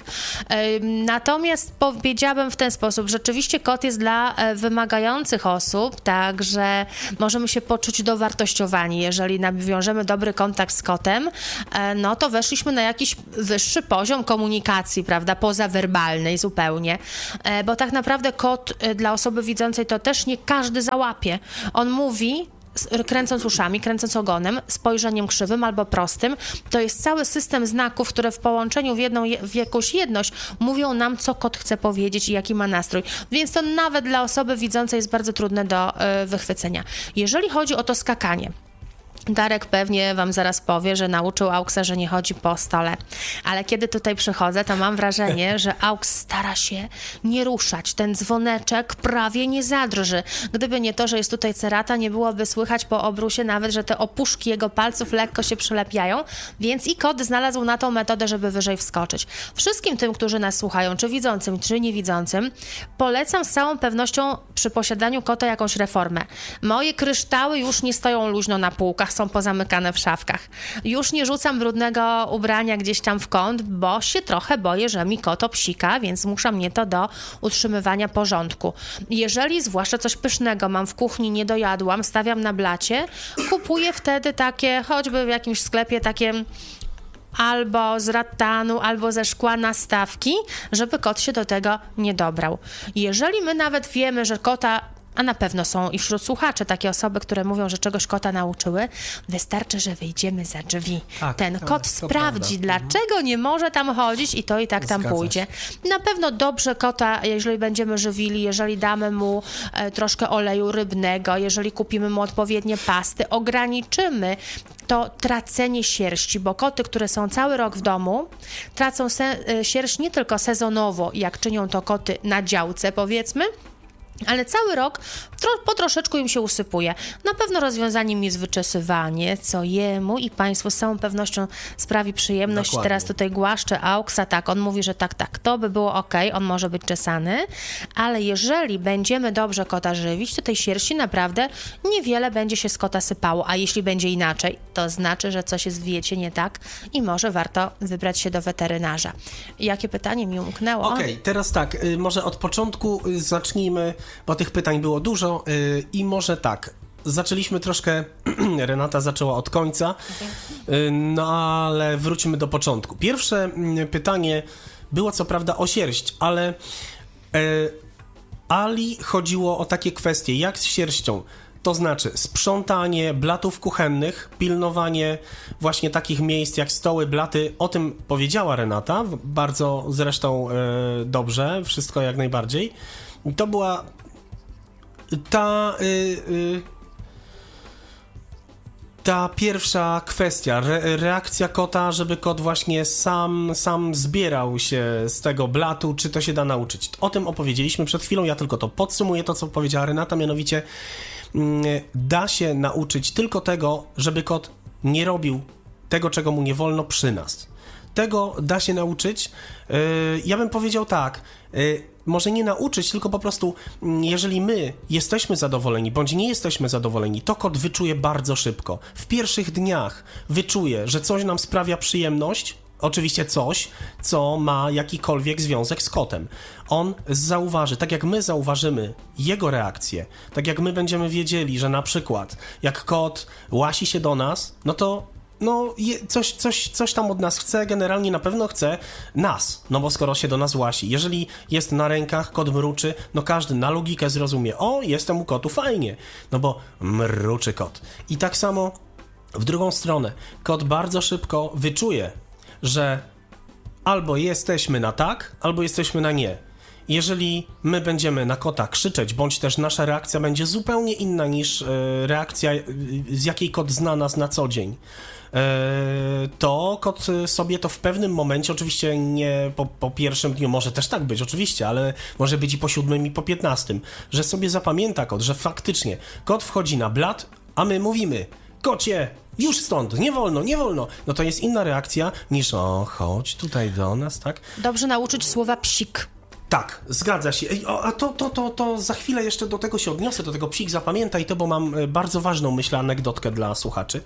Natomiast powiedziałabym w ten sposób, rzeczywiście kot jest dla wymagających osób, tak, że możemy się poczuć dowartościowani. Jeżeli nawiążemy dobry kontakt z kotem, no to weszliśmy na jakiś wyższy poziom komunikacji, prawda, pozawerbalnej zupełnie, bo tak naprawdę kot dla osoby widzącej to też nie każdy załapie. On mówi, kręcąc uszami, kręcąc ogonem, spojrzeniem krzywym albo prostym. To jest cały system znaków, które w połączeniu w, jedną, w jakąś jedność mówią nam, co kot chce powiedzieć i jaki ma nastrój. Więc to nawet dla osoby widzącej jest bardzo trudne do y, wychwycenia. Jeżeli chodzi o to skakanie, Darek pewnie wam zaraz powie, że nauczył Auxa, że nie chodzi po stole. Ale kiedy tutaj przychodzę, to mam wrażenie, że Aux stara się nie ruszać. Ten dzwoneczek prawie nie zadrży. Gdyby nie to, że jest tutaj cerata, nie byłoby słychać po obrusie nawet, że te opuszki jego palców lekko się przylepiają, więc i kot znalazł na tą metodę, żeby wyżej wskoczyć. Wszystkim tym, którzy nas słuchają, czy widzącym, czy niewidzącym, polecam z całą pewnością przy posiadaniu kota jakąś reformę. Moje kryształy już nie stoją luźno na półkach, są pozamykane w szafkach. Już nie rzucam brudnego ubrania gdzieś tam w kąt, bo się trochę boję, że mi kot obsika, więc zmusza mnie to do utrzymywania porządku. Jeżeli zwłaszcza coś pysznego mam w kuchni, nie dojadłam, stawiam na blacie, kupuję wtedy takie, choćby w jakimś sklepie takie albo z rattanu, albo ze szkła nastawki, żeby kot się do tego nie dobrał. Jeżeli my nawet wiemy, że kota, a na pewno są i wśród słuchaczy takie osoby, które mówią, że czegoś kota nauczyły, wystarczy, że wyjdziemy za drzwi. Tak, Ten kot to sprawdzi, prawda. Dlaczego nie może tam chodzić i to i tak tam Zgadza pójdzie. Się. Na pewno dobrze kota, jeżeli będziemy żywili, jeżeli damy mu e, troszkę oleju rybnego, jeżeli kupimy mu odpowiednie pasty, ograniczymy to tracenie sierści, bo koty, które są cały rok w domu, tracą se- sierść nie tylko sezonowo, jak czynią to koty na działce, powiedzmy, ale cały rok tro- po troszeczku im się usypuje. Na pewno rozwiązaniem jest wyczesywanie, co jemu i państwu z całą pewnością sprawi przyjemność. Dokładnie. Teraz tutaj głaszczę Auxa, tak, on mówi, że tak, tak, to by było okej, on może być czesany, ale jeżeli będziemy dobrze kota żywić, to tej sierści naprawdę niewiele będzie się z kota sypało, a jeśli będzie inaczej, to znaczy, że coś jest w diecie nie tak i może warto wybrać się do weterynarza. Jakie pytanie mi umknęło? Okej, okay, teraz tak, y, może od początku y, zacznijmy, bo tych pytań było dużo yy, i może tak, zaczęliśmy troszkę, Renata zaczęła od końca, yy, no ale wróćmy do początku. Pierwsze yy, pytanie było co prawda o sierść, ale yy, Ali chodziło o takie kwestie, jak z sierścią, to znaczy sprzątanie blatów kuchennych, pilnowanie właśnie takich miejsc jak stoły, blaty, o tym powiedziała Renata, bardzo zresztą yy, dobrze, wszystko jak najbardziej. I to była ta y, y, ta pierwsza kwestia, re, reakcja kota, żeby kot właśnie sam, sam zbierał się z tego blatu, czy to się da nauczyć. O tym opowiedzieliśmy przed chwilą, ja tylko to podsumuję, to co powiedziała Renata, mianowicie y, da się nauczyć tylko tego, żeby kot nie robił tego, czego mu nie wolno przy nas. Tego da się nauczyć. Y, ja bym powiedział tak, y, może nie nauczyć, tylko po prostu jeżeli my jesteśmy zadowoleni, bądź nie jesteśmy zadowoleni, to kot wyczuje bardzo szybko. W pierwszych dniach wyczuje, że coś nam sprawia przyjemność, oczywiście coś, co ma jakikolwiek związek z kotem. On zauważy, tak jak my zauważymy jego reakcję, tak jak my będziemy wiedzieli, że na przykład jak kot łasi się do nas, no to no je, coś, coś, coś tam od nas chce, generalnie na pewno chce nas, no bo skoro się do nas łasi. Jeżeli jest na rękach, kot mruczy, no każdy na logikę zrozumie, o, jestem u kotu, fajnie, no bo mruczy kot. I tak samo w drugą stronę, kot bardzo szybko wyczuje, że albo jesteśmy na tak, albo jesteśmy na nie. Jeżeli my będziemy na kota krzyczeć, bądź też nasza reakcja będzie zupełnie inna niż e, reakcja, e, z jakiej kot zna nas na co dzień, e, to kot sobie to w pewnym momencie, oczywiście nie po, po pierwszym dniu, może też tak być, oczywiście, ale może być i po siódmym i po piętnastym, że sobie zapamięta kot, że faktycznie kot wchodzi na blat, a my mówimy: kocie, już stąd, nie wolno, nie wolno. No to jest inna reakcja niż o, chodź tutaj do nas, tak? Dobrze nauczyć słowa psik. Tak, zgadza się. Ej, o, a to, to, to, to za chwilę jeszcze do tego się odniosę, do tego psik, zapamiętaj to, bo mam bardzo ważną, myślę, anegdotkę dla słuchaczy.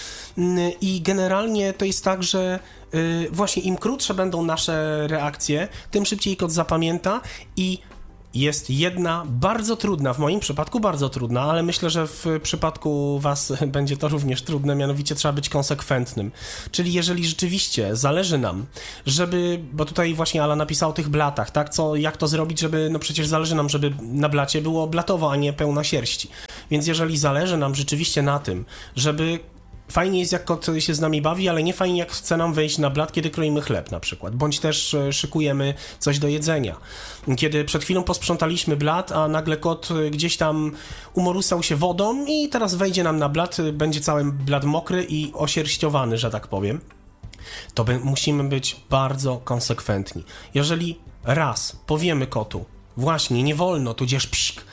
I generalnie to jest tak, że y, właśnie im krótsze będą nasze reakcje, tym szybciej kot zapamięta i jest jedna bardzo trudna, w moim przypadku bardzo trudna, ale myślę, że w przypadku was będzie to również trudne, mianowicie trzeba być konsekwentnym. Czyli jeżeli rzeczywiście zależy nam, żeby, bo tutaj właśnie Ala napisał o tych blatach, tak, co, jak to zrobić, żeby, no przecież zależy nam, żeby na blacie było blatowo, a nie pełna sierści. Więc jeżeli zależy nam rzeczywiście na tym, żeby fajnie jest, jak kot się z nami bawi, ale nie fajnie, jak chce nam wejść na blat, kiedy kroimy chleb na przykład, bądź też szykujemy coś do jedzenia. Kiedy przed chwilą posprzątaliśmy blat, a nagle kot gdzieś tam umorusał się wodą i teraz wejdzie nam na blat, będzie cały blat mokry i osierściowany, że tak powiem, to by, musimy być bardzo konsekwentni. Jeżeli raz powiemy kotu, właśnie, nie wolno, tudzież psik,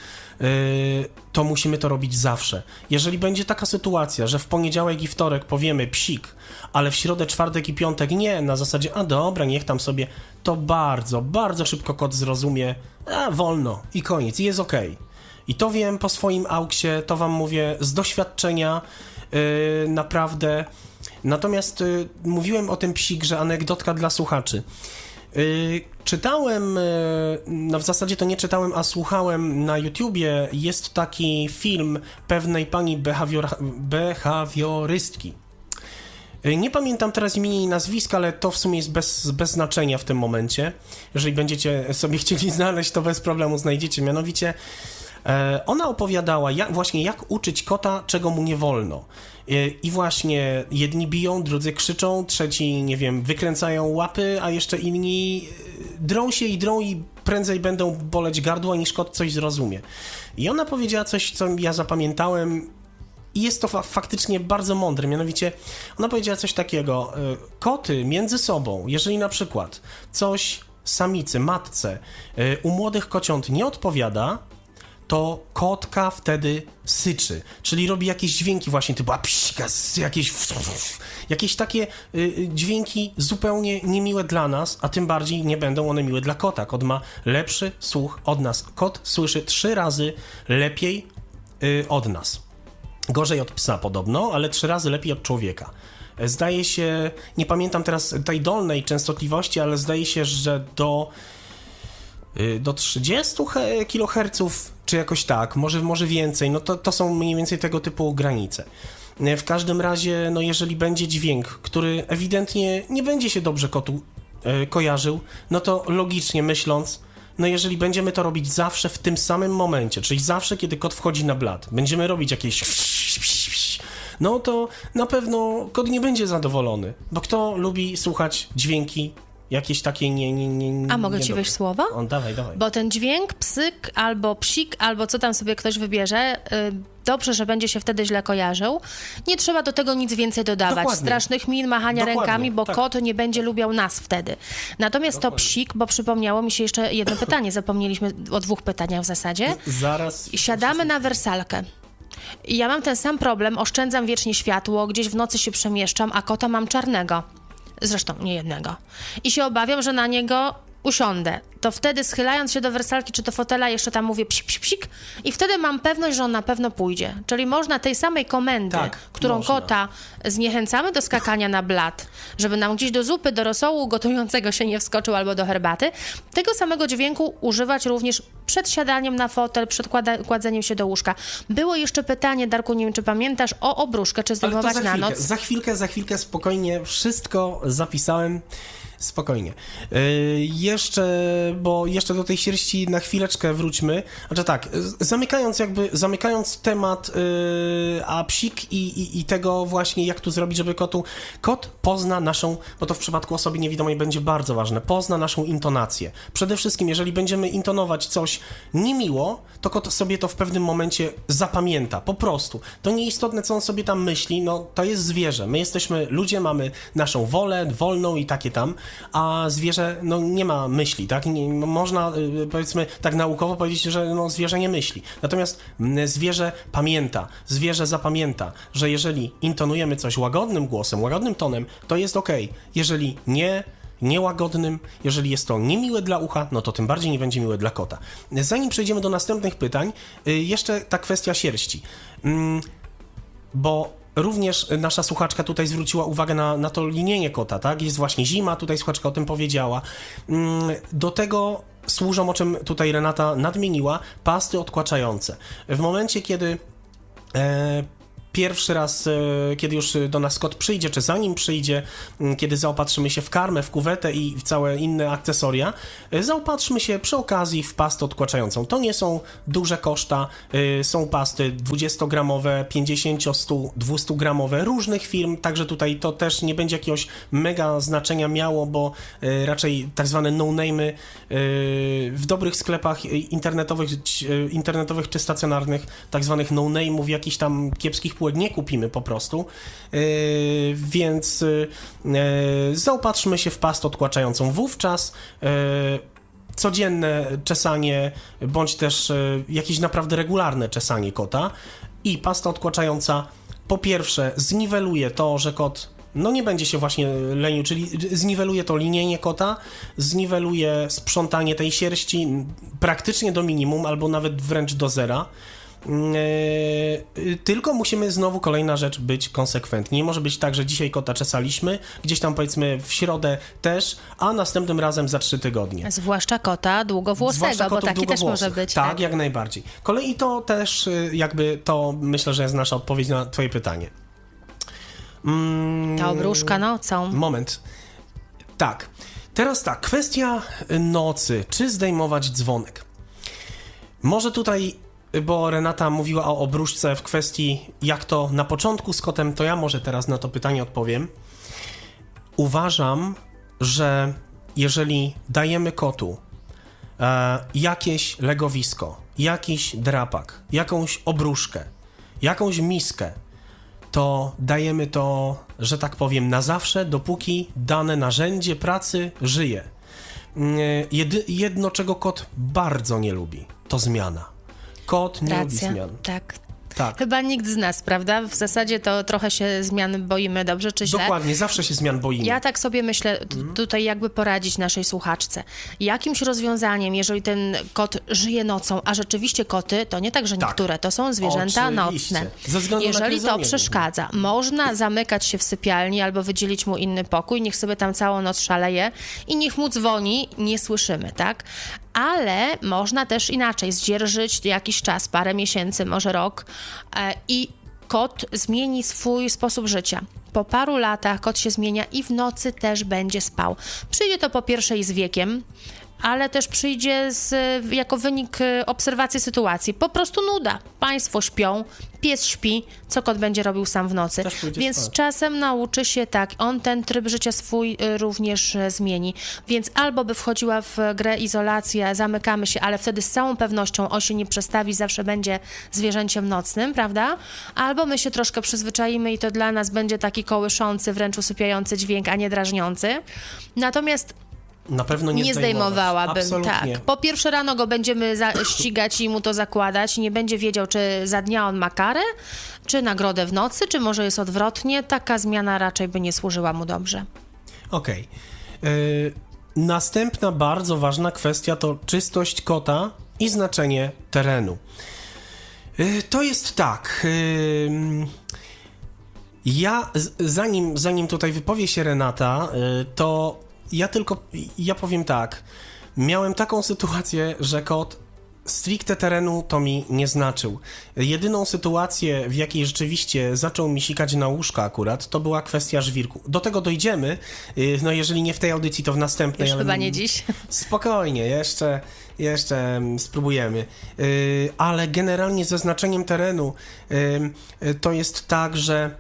to musimy to robić zawsze. Jeżeli będzie taka sytuacja, że w poniedziałek i wtorek powiemy psik, ale w środę, czwartek i piątek nie, na zasadzie, a dobra, niech tam sobie, to bardzo, bardzo szybko kot zrozumie, a wolno i koniec, i jest okej. I to wiem po swoim auksie, to wam mówię z doświadczenia, yy, naprawdę. Natomiast yy, mówiłem o tym psik, że anegdotka dla słuchaczy. Yy, czytałem, yy, no w zasadzie to nie czytałem, a słuchałem na YouTubie, jest taki film pewnej pani behawiora, behawiorystki. Yy, nie pamiętam teraz imienia i nazwiska, ale to w sumie jest bez, bez znaczenia w tym momencie. Jeżeli będziecie sobie chcieli znaleźć, to bez problemu znajdziecie. Mianowicie yy, ona opowiadała jak, właśnie jak uczyć kota, czego mu nie wolno. I właśnie jedni biją, drudzy krzyczą, trzeci, nie wiem, wykręcają łapy, a jeszcze inni drą się i drą i prędzej będą boleć gardła, niż kot coś zrozumie. I ona powiedziała coś, co ja zapamiętałem i jest to fa- faktycznie bardzo mądre, mianowicie ona powiedziała coś takiego: koty między sobą, jeżeli na przykład coś samicy, matce u młodych kociąt nie odpowiada, to kotka wtedy syczy, czyli robi jakieś dźwięki właśnie typu apsika, jakieś jakieś takie y, dźwięki zupełnie niemiłe dla nas, a tym bardziej nie będą one miłe dla kota. Kot ma lepszy słuch od nas. Kot słyszy trzy razy lepiej y, od nas. Gorzej od psa podobno, ale trzy razy lepiej od człowieka. Zdaje się, nie pamiętam teraz tej dolnej częstotliwości, ale zdaje się, że do do trzydziestu kiloherców, czy jakoś tak, może, może więcej, no to, to są mniej więcej tego typu granice. W każdym razie, no jeżeli będzie dźwięk, który ewidentnie nie będzie się dobrze kotu e, kojarzył, no to logicznie myśląc, no jeżeli będziemy to robić zawsze w tym samym momencie, czyli zawsze, kiedy kot wchodzi na blat, będziemy robić jakieś no to na pewno kot nie będzie zadowolony, bo kto lubi słuchać dźwięki jakieś takie nie... nie, nie A mogę ci wejść słowo? On, dawaj, dawaj. Bo ten dźwięk, psyk albo psik, albo co tam sobie ktoś wybierze, yy, dobrze, że będzie się wtedy źle kojarzył. Nie trzeba do tego nic więcej dodawać. Dokładnie. Strasznych min, machania Dokładnie, rękami, bo tak. kot nie będzie lubiał nas wtedy. Natomiast Dokładnie. To psik, bo przypomniało mi się jeszcze jedno pytanie. Zapomnieliśmy o dwóch pytaniach w zasadzie. Zaraz. Siadamy na wersalkę. I ja mam ten sam problem, oszczędzam wiecznie światło, gdzieś w nocy się przemieszczam, a kota mam czarnego. Zresztą nie jednego. I się obawiam, że na niego usiądę, to wtedy schylając się do wersalki czy do fotela jeszcze tam mówię psik, psik, psik i wtedy mam pewność, że on na pewno pójdzie. Czyli można tej samej komendy, tak, którą można. kota zniechęcamy do skakania na blat, żeby nam gdzieś do zupy, do rosołu gotującego się nie wskoczył albo do herbaty, tego samego dźwięku używać również przed siadaniem na fotel, przed kłada- kładzeniem się do łóżka. Było jeszcze pytanie, Darku, nie wiem, czy pamiętasz, o obruszkę, czy zdejmować za na chwilkę, noc? za chwilkę, za chwilkę, spokojnie, wszystko zapisałem. Spokojnie. Yy, jeszcze, bo jeszcze do tej sierści na chwileczkę wróćmy. Znaczy tak, zamykając jakby, zamykając temat yy, a psik i, i, i tego właśnie, jak tu zrobić, żeby kotu, kot pozna naszą, bo to w przypadku osoby niewidomej będzie bardzo ważne, pozna naszą intonację. Przede wszystkim, jeżeli będziemy intonować coś niemiło, to kot sobie to w pewnym momencie zapamięta, po prostu. To nieistotne, co on sobie tam myśli, no to jest zwierzę. My jesteśmy, ludzie mamy naszą wolę, wolną i takie tam, a zwierzę, no nie ma myśli, tak? Nie, można, powiedzmy, tak naukowo powiedzieć, że no, zwierzę nie myśli. Natomiast zwierzę pamięta, zwierzę zapamięta, że jeżeli intonujemy coś łagodnym głosem, łagodnym tonem, to jest okej. Jeżeli nie, niełagodnym, jeżeli jest to niemiłe dla ucha, no to tym bardziej nie będzie miłe dla kota. Zanim przejdziemy do następnych pytań, jeszcze ta kwestia sierści. Bo również nasza słuchaczka tutaj zwróciła uwagę na, na to linienie kota, tak? Jest właśnie zima, tutaj słuchaczka o tym powiedziała. Do tego służą, o czym tutaj Renata nadmieniła, pasty odkłaczające. W momencie, kiedy e, pierwszy raz, e, kiedy już do nas kot przyjdzie, czy zanim przyjdzie, m, kiedy zaopatrzymy się w karmę, w kuwetę i w całe inne akcesoria, e, zaopatrzmy się przy okazji w pastę odkłaczającą. To nie są duże koszta, e, są pasty dwudziestogramowe, pięćdziesięcio, sto, dwustogramowe, różnych firm, także tutaj to też nie będzie jakiegoś mega znaczenia miało, bo e, raczej tak zwane no-name'y e, w dobrych sklepach internetowych, e, internetowych czy stacjonarnych, tak zwanych no-name'ów, jakichś tam kiepskich nie kupimy po prostu, yy, więc yy, zaopatrzmy się w pastę odkłaczającą. Wówczas yy, codzienne czesanie, bądź też yy, jakieś naprawdę regularne czesanie kota i pasta odkłaczająca po pierwsze zniweluje to, że kot no nie będzie się właśnie lenił, czyli zniweluje to linienie kota, zniweluje sprzątanie tej sierści praktycznie do minimum, albo nawet wręcz do zera. Yy, tylko musimy znowu, kolejna rzecz, być konsekwentni. Nie może być tak, że dzisiaj kota czesaliśmy, gdzieś tam powiedzmy w środę też, a następnym razem za trzy tygodnie. Zwłaszcza kota długowłosego, Zwłaszcza bo taki też może być. Tak, tak, jak najbardziej. Kolej i to też jakby to myślę, że jest nasza odpowiedź na twoje pytanie. Mm, Ta obruszka nocą. Moment. Tak. Teraz tak, kwestia nocy. Czy zdejmować dzwonek? Może tutaj, bo Renata mówiła o obruszce w kwestii jak to na początku z kotem, to ja może teraz na to pytanie odpowiem. Uważam, że jeżeli dajemy kotu e, jakieś legowisko, jakiś drapak, jakąś obruszkę, jakąś miskę, to dajemy to, że tak powiem, na zawsze, dopóki dane narzędzie pracy żyje. Jedy, jedno, czego kot bardzo nie lubi, to zmiana. Kot nie Racja, lubi zmian. tak. Tak. Chyba nikt z nas, prawda? W zasadzie to trochę się zmian boimy, dobrze czy źle? Dokładnie, zawsze się zmian boimy. Ja tak sobie myślę, t- tutaj jakby poradzić naszej słuchaczce. Jakimś rozwiązaniem, jeżeli ten kot żyje nocą, a rzeczywiście koty, to nie tak, że niektóre, to są zwierzęta Oczywiście. nocne. Ze względu na Jeżeli to krężenie. przeszkadza, można zamykać się w sypialni albo wydzielić mu inny pokój, niech sobie tam całą noc szaleje i niech mu dzwoni, nie słyszymy, tak? Ale można też inaczej zdzierżyć jakiś czas, parę miesięcy, może rok e, i kot zmieni swój sposób życia. Po paru latach kot się zmienia i w nocy też będzie spał. Przyjdzie to po pierwsze i z wiekiem, ale też przyjdzie z, jako wynik obserwacji sytuacji. Po prostu nuda. Państwo śpią, pies śpi, co kot będzie robił sam w nocy. Więc z czasem nauczy się tak, on ten tryb życia swój również zmieni. Więc albo by wchodziła w grę izolacja, zamykamy się, ale wtedy z całą pewnością on się nie przestawi, zawsze będzie zwierzęciem nocnym, prawda? Albo my się troszkę przyzwyczaimy i to dla nas będzie taki kołyszący, wręcz usypiający dźwięk, a nie drażniący. Natomiast Na pewno nie, nie zdejmowałabym, Absolutnie. tak. Po pierwsze rano go będziemy za- ścigać i mu to zakładać. Nie będzie wiedział, czy za dnia on ma karę, czy nagrodę w nocy, czy może jest odwrotnie. Taka zmiana raczej by nie służyła mu dobrze. Okej. Okay. następna bardzo ważna kwestia to czystość kota i znaczenie terenu. Yy, to jest tak... Yy... Ja, zanim, zanim tutaj wypowie się Renata, to ja tylko, ja powiem tak, miałem taką sytuację, że kot stricte terenu to mi nie znaczył. Jedyną sytuację, w jakiej rzeczywiście zaczął mi sikać na łóżko akurat, to była kwestia żwirku. Do tego dojdziemy, no jeżeli nie w tej audycji, to w następnej. Już ale chyba nie dziś. Spokojnie, jeszcze, jeszcze spróbujemy. Ale generalnie ze znaczeniem terenu to jest tak, że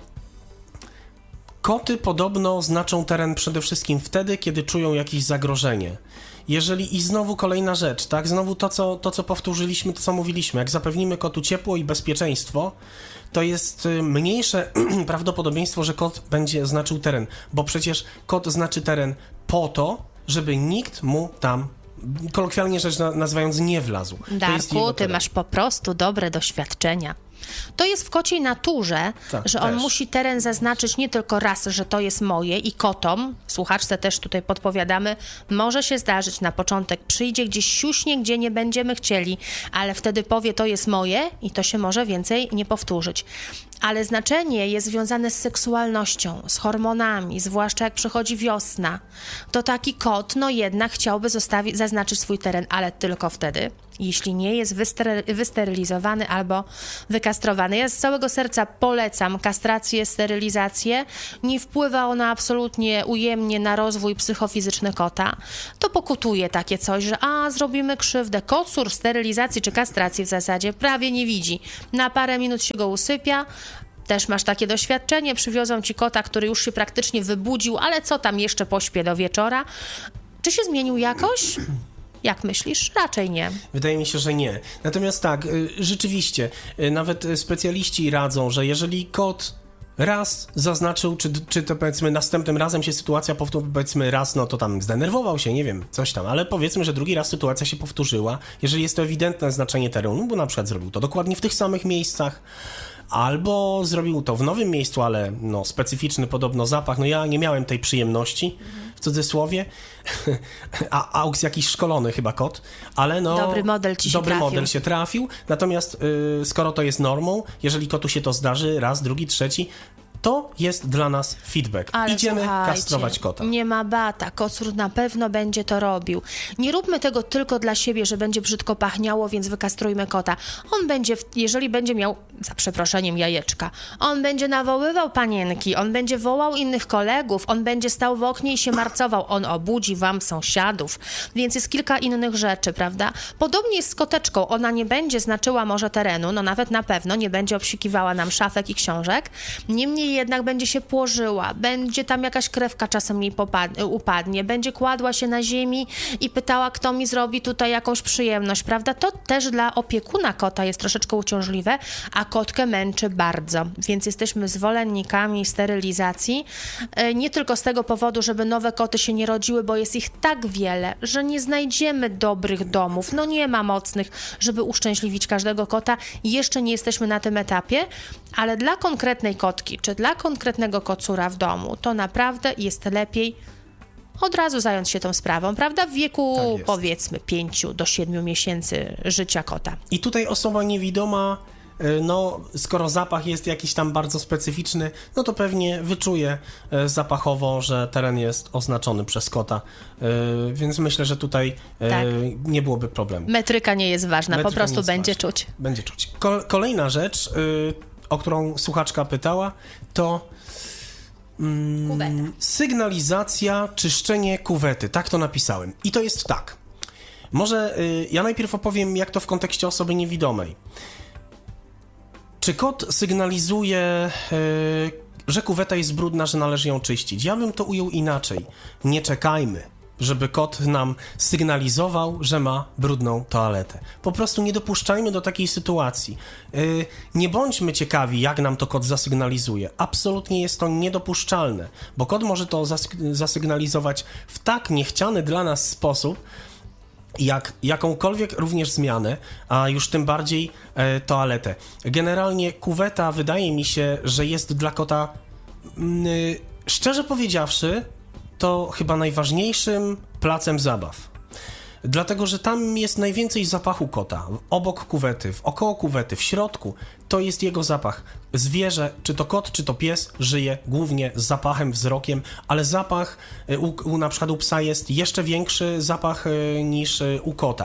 koty podobno znaczą teren przede wszystkim wtedy, kiedy czują jakieś zagrożenie. Jeżeli, i znowu kolejna rzecz, tak, znowu to co, to, co powtórzyliśmy, to, co mówiliśmy, jak zapewnimy kotu ciepło i bezpieczeństwo, to jest mniejsze prawdopodobieństwo, że kot będzie znaczył teren, bo przecież kot znaczy teren po to, żeby nikt mu tam, kolokwialnie rzecz nazywając, nie wlazł. Darku, ty masz po prostu dobre doświadczenia. To jest w kociej naturze, tak, że on też. musi teren zaznaczyć nie tylko raz, że to jest moje i kotom, słuchaczce też tutaj podpowiadamy, może się zdarzyć na początek, przyjdzie gdzieś siuśnie, gdzie nie będziemy chcieli, ale wtedy powie to jest moje i to się może więcej nie powtórzyć. Ale znaczenie jest związane z seksualnością, z hormonami, zwłaszcza jak przychodzi wiosna. To taki kot, no jednak chciałby zostawić, zaznaczyć swój teren, ale tylko wtedy, jeśli nie jest wyster- wysterylizowany albo wykastrowany. Ja z całego serca polecam kastrację, sterylizację. Nie wpływa ona absolutnie ujemnie na rozwój psychofizyczny kota. To pokutuje takie coś, że a, zrobimy krzywdę. Kocur sterylizacji czy kastracji w zasadzie prawie nie widzi. Na parę minut się go usypia. Też masz takie doświadczenie, przywiozą ci kota, który już się praktycznie wybudził, ale co tam jeszcze pośpię do wieczora? Czy się zmienił jakoś? Jak myślisz? Raczej nie. Wydaje mi się, że nie. Natomiast tak, rzeczywiście, nawet specjaliści radzą, że jeżeli kot raz zaznaczył, czy, czy to powiedzmy następnym razem się sytuacja powtórzyła, powiedzmy raz, no to tam zdenerwował się, nie wiem, coś tam, ale powiedzmy, że drugi raz sytuacja się powtórzyła, jeżeli jest to ewidentne znaczenie terenu, bo na przykład zrobił to dokładnie w tych samych miejscach, albo zrobił to w nowym miejscu, ale no specyficzny podobno zapach, no ja nie miałem tej przyjemności, w cudzysłowie, a Aux jakiś szkolony chyba kot, ale no... Dobry model ci się dobry trafił. model się trafił, natomiast yy, skoro to jest normą, jeżeli kotu się to zdarzy raz, drugi, trzeci, to jest dla nas feedback. Ale idziemy słuchajcie, kastrować kota. Nie ma bata, kocur na pewno będzie to robił. Nie róbmy tego tylko dla siebie, że będzie brzydko pachniało, więc wykastrujmy kota. On będzie, jeżeli będzie miał, za przeproszeniem, jajeczka, on będzie nawoływał panienki, on będzie wołał innych kolegów, on będzie stał w oknie i się marcował, on obudzi wam sąsiadów, więc jest kilka innych rzeczy, prawda? Podobnie jest z koteczką, ona nie będzie znaczyła może terenu, no nawet na pewno nie będzie obsikiwała nam szafek i książek, niemniej jednak będzie się płożyła, będzie tam jakaś krewka czasem jej popad- upadnie, będzie kładła się na ziemi i pytała, kto mi zrobi tutaj jakąś przyjemność, prawda? To też dla opiekuna kota jest troszeczkę uciążliwe, a kotkę męczy bardzo, więc jesteśmy zwolennikami sterylizacji, nie tylko z tego powodu, żeby nowe koty się nie rodziły, bo jest ich tak wiele, że nie znajdziemy dobrych domów, no nie ma mocnych, żeby uszczęśliwić każdego kota, jeszcze nie jesteśmy na tym etapie, ale dla konkretnej kotki, czy dla konkretnego kocura w domu, to naprawdę jest lepiej od razu zająć się tą sprawą, prawda? W wieku Tak powiedzmy pięciu do siedmiu miesięcy życia kota. I tutaj osoba niewidoma, no skoro zapach jest jakiś tam bardzo specyficzny, no to pewnie wyczuje zapachowo, że teren jest oznaczony przez kota, więc myślę, że tutaj Tak. nie byłoby problemu. Metryka nie jest ważna, Metryka po prostu nie jest będzie ważna. czuć. Będzie czuć. Ko- kolejna rzecz, o którą słuchaczka pytała, to mm, sygnalizacja, czyszczenie kuwety. Tak to napisałem. I to jest tak. Może y, ja najpierw opowiem, jak to w kontekście osoby niewidomej. Czy kot sygnalizuje, y, że kuweta jest brudna, że należy ją czyścić? Ja bym to ujął inaczej. Nie czekajmy, żeby kot nam sygnalizował, że ma brudną toaletę. Po prostu nie dopuszczajmy do takiej sytuacji. Yy, nie bądźmy ciekawi, jak nam to kot zasygnalizuje. Absolutnie jest to niedopuszczalne, bo kot może to zasy- zasygnalizować w tak niechciany dla nas sposób, jak jakąkolwiek również zmianę, a już tym bardziej e, toaletę. Generalnie kuweta wydaje mi się, że jest dla kota, mm, szczerze powiedziawszy, to chyba najważniejszym placem zabaw. Dlatego, że tam jest najwięcej zapachu kota. Obok kuwety, około kuwety, w środku, to jest jego zapach. Zwierzę, czy to kot, czy to pies, żyje głównie z zapachem, wzrokiem, ale zapach u, u na przykład u psa jest jeszcze większy zapach niż u kota.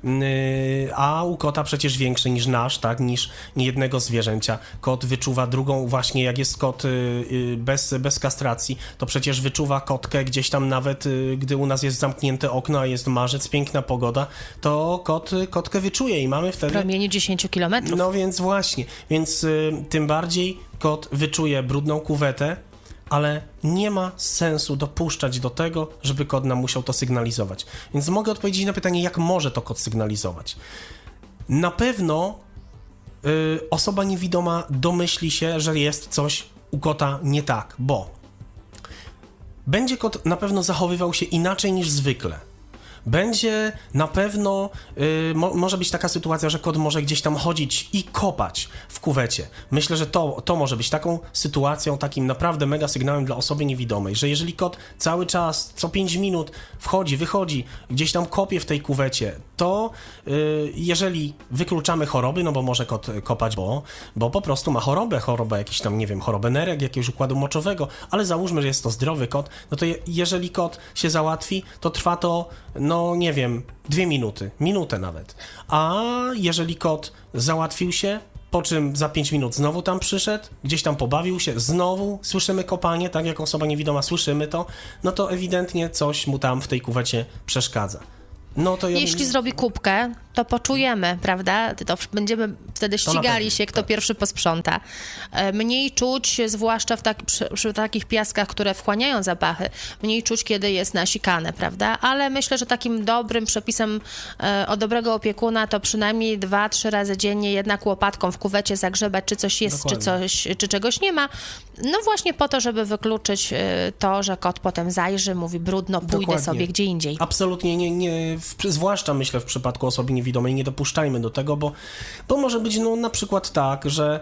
A u kota przecież większy niż nasz, tak, niż niejednego zwierzęcia. Kot wyczuwa drugą, właśnie jak jest kot bez, bez kastracji, to przecież wyczuwa kotkę gdzieś tam nawet, gdy u nas jest zamknięte okno, a jest marzec, piękna pogoda, to kot kotkę wyczuje i mamy wtedy... W promieniu dziesięć kilometrów. No więc właśnie, więc y, tym bardziej kot wyczuje brudną kuwetę, ale nie ma sensu dopuszczać do tego, żeby kot nam musiał to sygnalizować. Więc mogę odpowiedzieć na pytanie, jak może to kot sygnalizować. Na pewno y, osoba niewidoma domyśli się, że jest coś u kota nie tak, bo będzie kot na pewno zachowywał się inaczej niż zwykle. Będzie na pewno, y, mo, może być taka sytuacja, że kot może gdzieś tam chodzić i kopać w kuwecie. Myślę, że to, to może być taką sytuacją, takim naprawdę mega sygnałem dla osoby niewidomej, że jeżeli kot cały czas, co pięć minut wchodzi, wychodzi, gdzieś tam kopie w tej kuwecie, to y, jeżeli wykluczamy choroby, no bo może kot kopać, bo, bo po prostu ma chorobę, chorobę jakiś tam, nie wiem, chorobę nerek, jakiegoś układu moczowego, ale załóżmy, że jest to zdrowy kot, no to je, jeżeli kot się załatwi, to trwa to, no nie wiem, dwie minuty, minutę nawet. A jeżeli kot załatwił się, po czym za pięć minut znowu tam przyszedł, gdzieś tam pobawił się, znowu słyszymy kopanie, tak jak osoba niewidoma słyszymy to, no to ewidentnie coś mu tam w tej kuwecie przeszkadza. No to ja... Jeśli zrobi kubkę, to poczujemy, prawda? To będziemy wtedy ścigali się, kto tak. pierwszy posprząta. Mniej czuć, zwłaszcza w tak, przy, przy takich piaskach, które wchłaniają zapachy, mniej czuć, kiedy jest nasikane, prawda? Ale myślę, że takim dobrym przepisem e, o dobrego opiekuna to przynajmniej dwa, trzy razy dziennie jednak łopatką w kuwecie zagrzebać, czy coś jest, czy, coś, czy czegoś nie ma. No właśnie po to, żeby wykluczyć e, to, że kot potem zajrzy, mówi brudno, pójdę Dokładnie. sobie gdzie indziej. Absolutnie nie, nie w, zwłaszcza myślę w przypadku osoby niewidomej, nie dopuszczajmy do tego, bo, bo może być no na przykład tak, że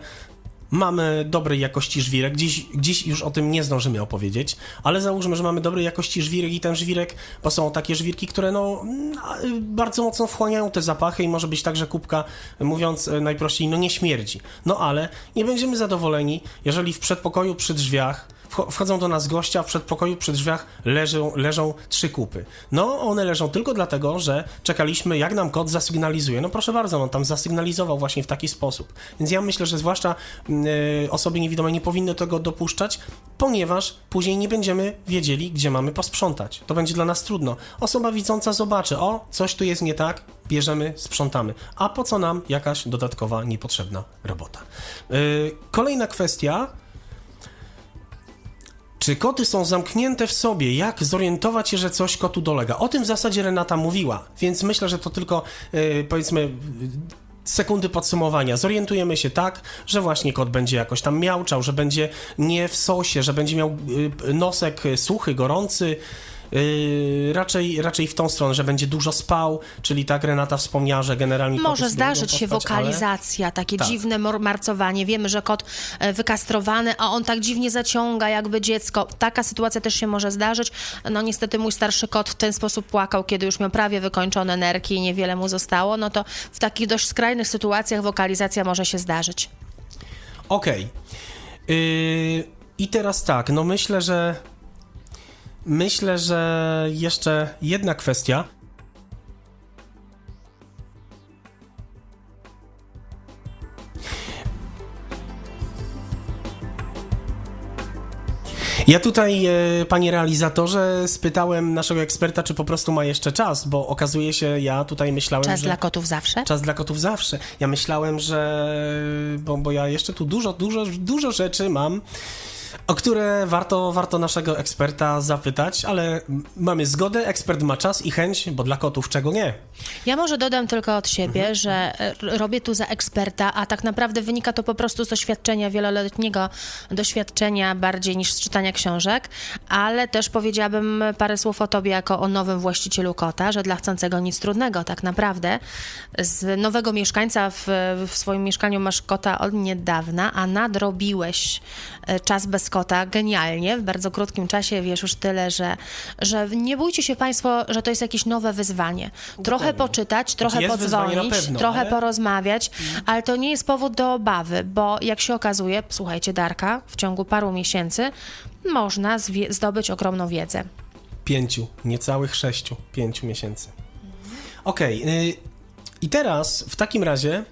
mamy dobrej jakości żwirek, dziś, dziś już o tym nie zdążymy opowiedzieć, ale załóżmy, że mamy dobrej jakości żwirek i ten żwirek, bo są takie żwirki, które no bardzo mocno wchłaniają te zapachy i może być tak, że kubka, mówiąc najprościej, no nie śmierdzi. No ale nie będziemy zadowoleni, jeżeli w przedpokoju przy drzwiach wchodzą do nas gościa, a w przedpokoju przy drzwiach leżą, leżą trzy kupy. No, one leżą tylko dlatego, że czekaliśmy, jak nam kot zasygnalizuje. No proszę bardzo, on tam zasygnalizował właśnie w taki sposób. Więc ja myślę, że zwłaszcza y, osoby niewidome nie powinny tego dopuszczać, ponieważ później nie będziemy wiedzieli, gdzie mamy posprzątać. To będzie dla nas trudno. Osoba widząca zobaczy, o, coś tu jest nie tak, bierzemy, sprzątamy. A po co nam jakaś dodatkowa, niepotrzebna robota? Y, kolejna kwestia. Czy koty są zamknięte w sobie? Jak zorientować się, że coś kotu dolega? O tym w zasadzie Renata mówiła, więc myślę, że to tylko yy, powiedzmy sekundy podsumowania. Zorientujemy się tak, że właśnie kot będzie jakoś tam miauczał, że będzie nie w sosie, że będzie miał yy, nosek suchy, gorący, Yy, raczej, raczej w tą stronę, że będzie dużo spał, czyli tak Renata wspomniała, że generalnie może zdarzyć się pospać, wokalizacja, ale... takie tak. dziwne marcowanie. Wiemy, że kot wykastrowany, a on tak dziwnie zaciąga jakby dziecko. Taka sytuacja też się może zdarzyć. No niestety mój starszy kot w ten sposób płakał, kiedy już miał prawie wykończone nerki i niewiele mu zostało, no to w takich dość skrajnych sytuacjach wokalizacja może się zdarzyć. Okej. Okay. Yy, I teraz tak, no myślę, że Myślę, że jeszcze jedna kwestia. Ja tutaj, e, panie realizatorze, spytałem naszego eksperta, czy po prostu ma jeszcze czas, bo okazuje się, ja tutaj myślałem, Czas że... dla kotów zawsze? Czas dla kotów zawsze. Ja myślałem, że... Bo, bo ja jeszcze tu dużo, dużo, dużo rzeczy mam, o które warto, warto naszego eksperta zapytać, ale mamy zgodę, ekspert ma czas i chęć, bo dla kotów czego nie. Ja może dodam tylko od siebie, mhm. że robię tu za eksperta, a tak naprawdę wynika to po prostu z doświadczenia, wieloletniego doświadczenia bardziej niż z czytania książek, ale też powiedziałabym parę słów o tobie jako o nowym właścicielu kota, że dla chcącego nic trudnego tak naprawdę. Z nowego mieszkańca w, w swoim mieszkaniu masz kota od niedawna, a nadrobiłeś czas bez kota kota genialnie, w bardzo krótkim czasie wiesz już tyle, że, że nie bójcie się Państwo, że to jest jakieś nowe wyzwanie. Trochę Pewnie. poczytać, trochę Jest wyzwanie na podzwonić, pewno, trochę ale... porozmawiać, ale to nie jest powód do obawy, bo jak się okazuje, słuchajcie, Darka, w ciągu paru miesięcy można zwie- zdobyć ogromną wiedzę. Pięciu, niecałych sześciu, pięciu miesięcy. Okej, okay, yy, i teraz w takim razie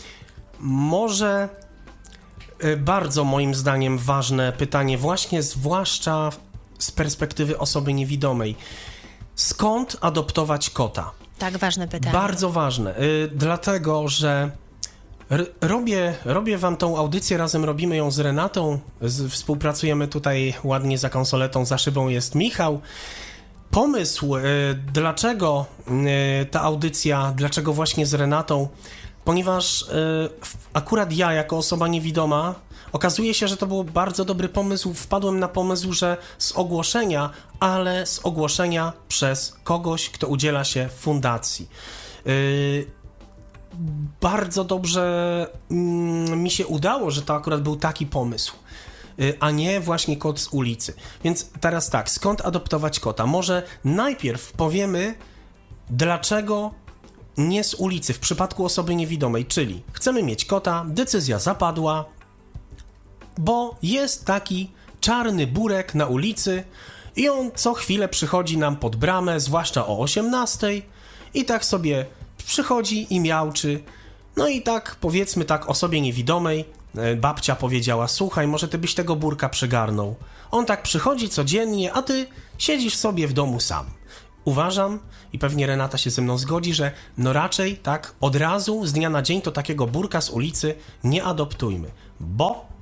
może yy, bardzo moim zdaniem ważne pytanie, właśnie zwłaszcza z perspektywy osoby niewidomej. Skąd adoptować kota? Tak, ważne pytanie. Bardzo ważne, yy, dlatego że r- robię, robię wam tą audycję, razem robimy ją z Renatą, z, współpracujemy tutaj ładnie za konsoletą, za szybą jest Michał. Pomysł, y, dlaczego y, ta audycja, dlaczego właśnie z Renatą, ponieważ y, akurat ja jako osoba niewidoma, okazuje się, że to był bardzo dobry pomysł, wpadłem na pomysł, że z ogłoszenia, ale z ogłoszenia przez kogoś, kto udziela się fundacji. Y, bardzo dobrze y, mi się udało, że to akurat był taki pomysł, a nie właśnie kot z ulicy. Więc teraz tak, skąd adoptować kota? Może najpierw powiemy, dlaczego nie z ulicy w przypadku osoby niewidomej, czyli chcemy mieć kota, decyzja zapadła, bo jest taki czarny burek na ulicy i on co chwilę przychodzi nam pod bramę, zwłaszcza o osiemnastej i tak sobie przychodzi i miauczy. No i tak, powiedzmy tak, osobie niewidomej babcia powiedziała, słuchaj, może ty byś tego burka przygarnął. On tak przychodzi codziennie, a ty siedzisz sobie w domu sam. Uważam, i pewnie Renata się ze mną zgodzi, że no raczej tak od razu, z dnia na dzień to takiego burka z ulicy nie adoptujmy, bo...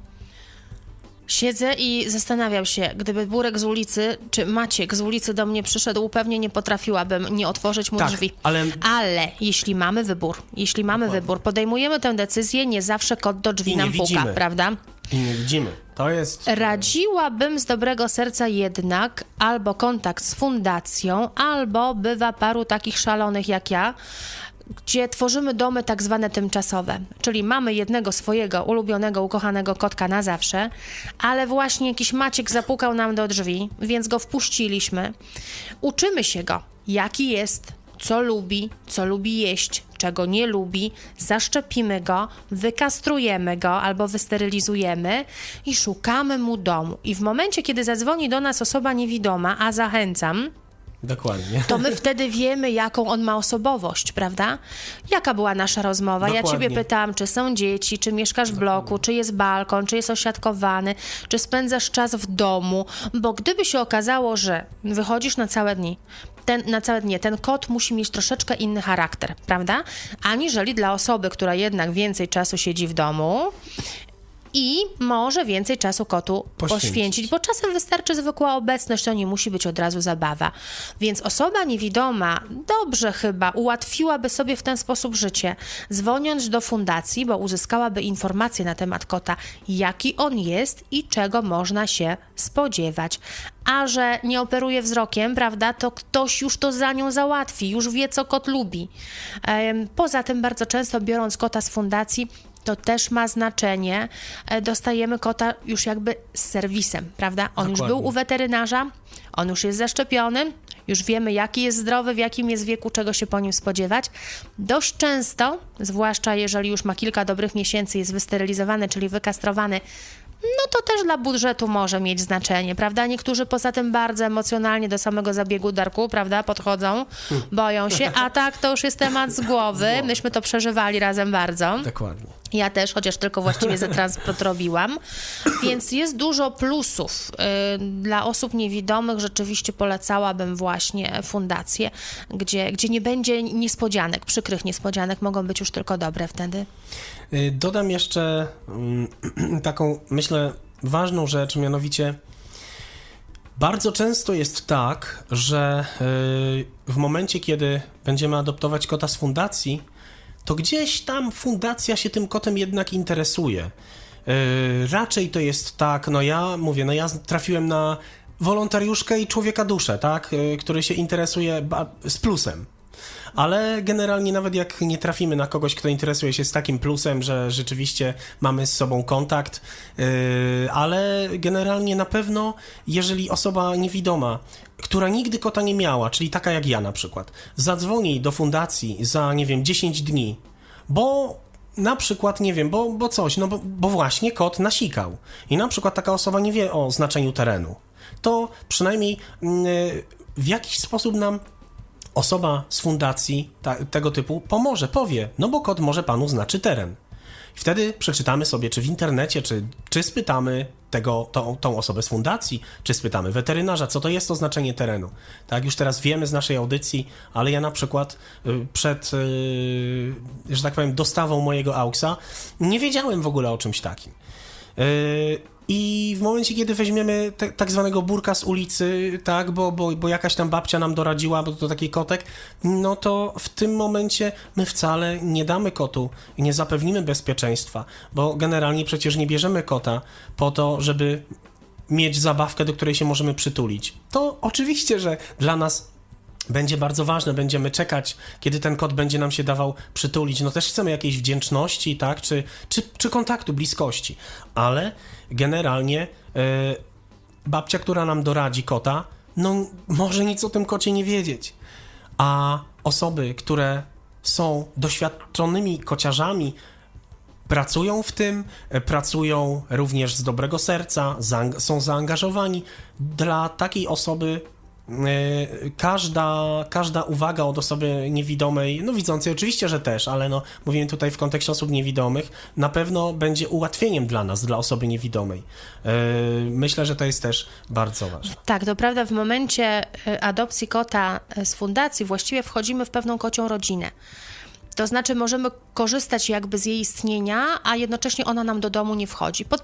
Siedzę i zastanawiam się, gdyby Burek z ulicy, czy Maciek z ulicy do mnie przyszedł, pewnie nie potrafiłabym nie otworzyć mu tak, drzwi. Ale... ale jeśli mamy wybór, jeśli mamy Dokładnie. wybór, podejmujemy tę decyzję, nie zawsze kot do drzwi I nie nam widzimy. puka, prawda? I nie widzimy. To jest... Radziłabym z dobrego serca jednak albo kontakt z fundacją, albo bywa paru takich szalonych jak ja, gdzie tworzymy domy tak zwane tymczasowe, czyli mamy jednego swojego ulubionego, ukochanego kotka na zawsze, ale właśnie jakiś Maciek zapukał nam do drzwi, więc go wpuściliśmy. Uczymy się go, jaki jest, co lubi, co lubi jeść, czego nie lubi, zaszczepimy go, wykastrujemy go albo wysterylizujemy i szukamy mu domu. I w momencie, kiedy zadzwoni do nas osoba niewidoma, a zachęcam, Dokładnie. to my wtedy wiemy, jaką on ma osobowość, prawda? Jaka była nasza rozmowa? Dokładnie. Ja ciebie pytałam, czy są dzieci, czy mieszkasz w bloku, czy jest balkon, czy jest osiadkowany, czy spędzasz czas w domu, bo gdyby się okazało, że wychodzisz na całe dni, ten, na całe dnie, ten kot musi mieć troszeczkę inny charakter, prawda? Aniżeli dla osoby, która jednak więcej czasu siedzi w domu i może więcej czasu kotu Poświęcić. poświęcić, bo czasem wystarczy zwykła obecność, to nie musi być od razu zabawa. Więc osoba niewidoma dobrze chyba ułatwiłaby sobie w ten sposób życie, dzwoniąc do fundacji, bo uzyskałaby informacje na temat kota, jaki on jest i czego można się spodziewać. A że nie operuje wzrokiem, prawda, to ktoś już to za nią załatwi, już wie, co kot lubi. Poza tym bardzo często, biorąc kota z fundacji, to też ma znaczenie. Dostajemy kota już jakby z serwisem, prawda? On Dokładnie. już był u weterynarza, on już jest zaszczepiony, już wiemy, jaki jest zdrowy, w jakim jest wieku, czego się po nim spodziewać. Dość często, zwłaszcza jeżeli już ma kilka dobrych miesięcy, jest wysterylizowany, czyli wykastrowany, no to też dla budżetu może mieć znaczenie, prawda? Niektórzy poza tym bardzo emocjonalnie do samego zabiegu, Darku, prawda, podchodzą, boją się, a tak to już jest temat z głowy. Myśmy to przeżywali razem bardzo. Dokładnie. Ja też, chociaż tylko właściwie za transport robiłam. Więc jest dużo plusów. Yy, dla osób niewidomych rzeczywiście polecałabym właśnie fundację, gdzie, gdzie nie będzie niespodzianek, przykrych niespodzianek, mogą być już tylko dobre wtedy. Y, Dodam jeszcze mm, taką, myślę, ważną rzecz, mianowicie bardzo często jest tak, że y, w momencie, kiedy będziemy adoptować kota z fundacji, to gdzieś tam fundacja się tym kotem jednak interesuje. Yy, raczej to jest tak, no ja mówię, no ja trafiłem na wolontariuszkę i człowieka duszę, tak, yy, który się interesuje ba- z plusem. Ale generalnie nawet jak nie trafimy na kogoś, kto interesuje się z takim plusem, że rzeczywiście mamy z sobą kontakt, yy, ale generalnie na pewno, jeżeli osoba niewidoma, która nigdy kota nie miała, czyli taka jak ja na przykład, zadzwoni do fundacji za, nie wiem, dziesięć dni, bo na przykład, nie wiem, bo, bo coś, no bo, bo właśnie kot nasikał i na przykład taka osoba nie wie o znaczeniu terenu, to przynajmniej yy, w jakiś sposób nam osoba z fundacji ta, tego typu pomoże, powie, no bo kot może panu znaczy teren. I wtedy przeczytamy sobie, czy w internecie, czy, czy spytamy tego, tą, tą osobę z fundacji, czy spytamy weterynarza, co to jest to znaczenie terenu. Tak, już teraz wiemy z naszej audycji, ale ja na przykład y, przed, y, że tak powiem, dostawą mojego AUKS-a nie wiedziałem w ogóle o czymś takim. Y, I w momencie, kiedy weźmiemy te, tak zwanego burka z ulicy, tak, bo, bo, bo jakaś tam babcia nam doradziła, bo to taki kotek, no to w tym momencie my wcale nie damy kotu, nie zapewnimy bezpieczeństwa, bo generalnie przecież nie bierzemy kota po to, żeby mieć zabawkę, do której się możemy przytulić. To oczywiście, że dla nas będzie bardzo ważne, będziemy czekać, kiedy ten kot będzie nam się dawał przytulić. No też chcemy jakiejś wdzięczności, tak, czy, czy, czy kontaktu, bliskości, ale generalnie yy, babcia, która nam doradzi kota, no może nic o tym kocie nie wiedzieć, a osoby, które są doświadczonymi kociarzami, pracują w tym, pracują również z dobrego serca, zaang- są zaangażowani. Dla takiej osoby Każda, każda uwaga od osoby niewidomej, no widzącej oczywiście, że też, ale no mówimy tutaj w kontekście osób niewidomych, na pewno będzie ułatwieniem dla nas, dla osoby niewidomej. Myślę, że to jest też bardzo ważne. Tak, to prawda, w momencie adopcji kota z fundacji właściwie wchodzimy w pewną kocią rodzinę. To znaczy możemy korzystać jakby z jej istnienia, a jednocześnie ona nam do domu nie wchodzi. Pod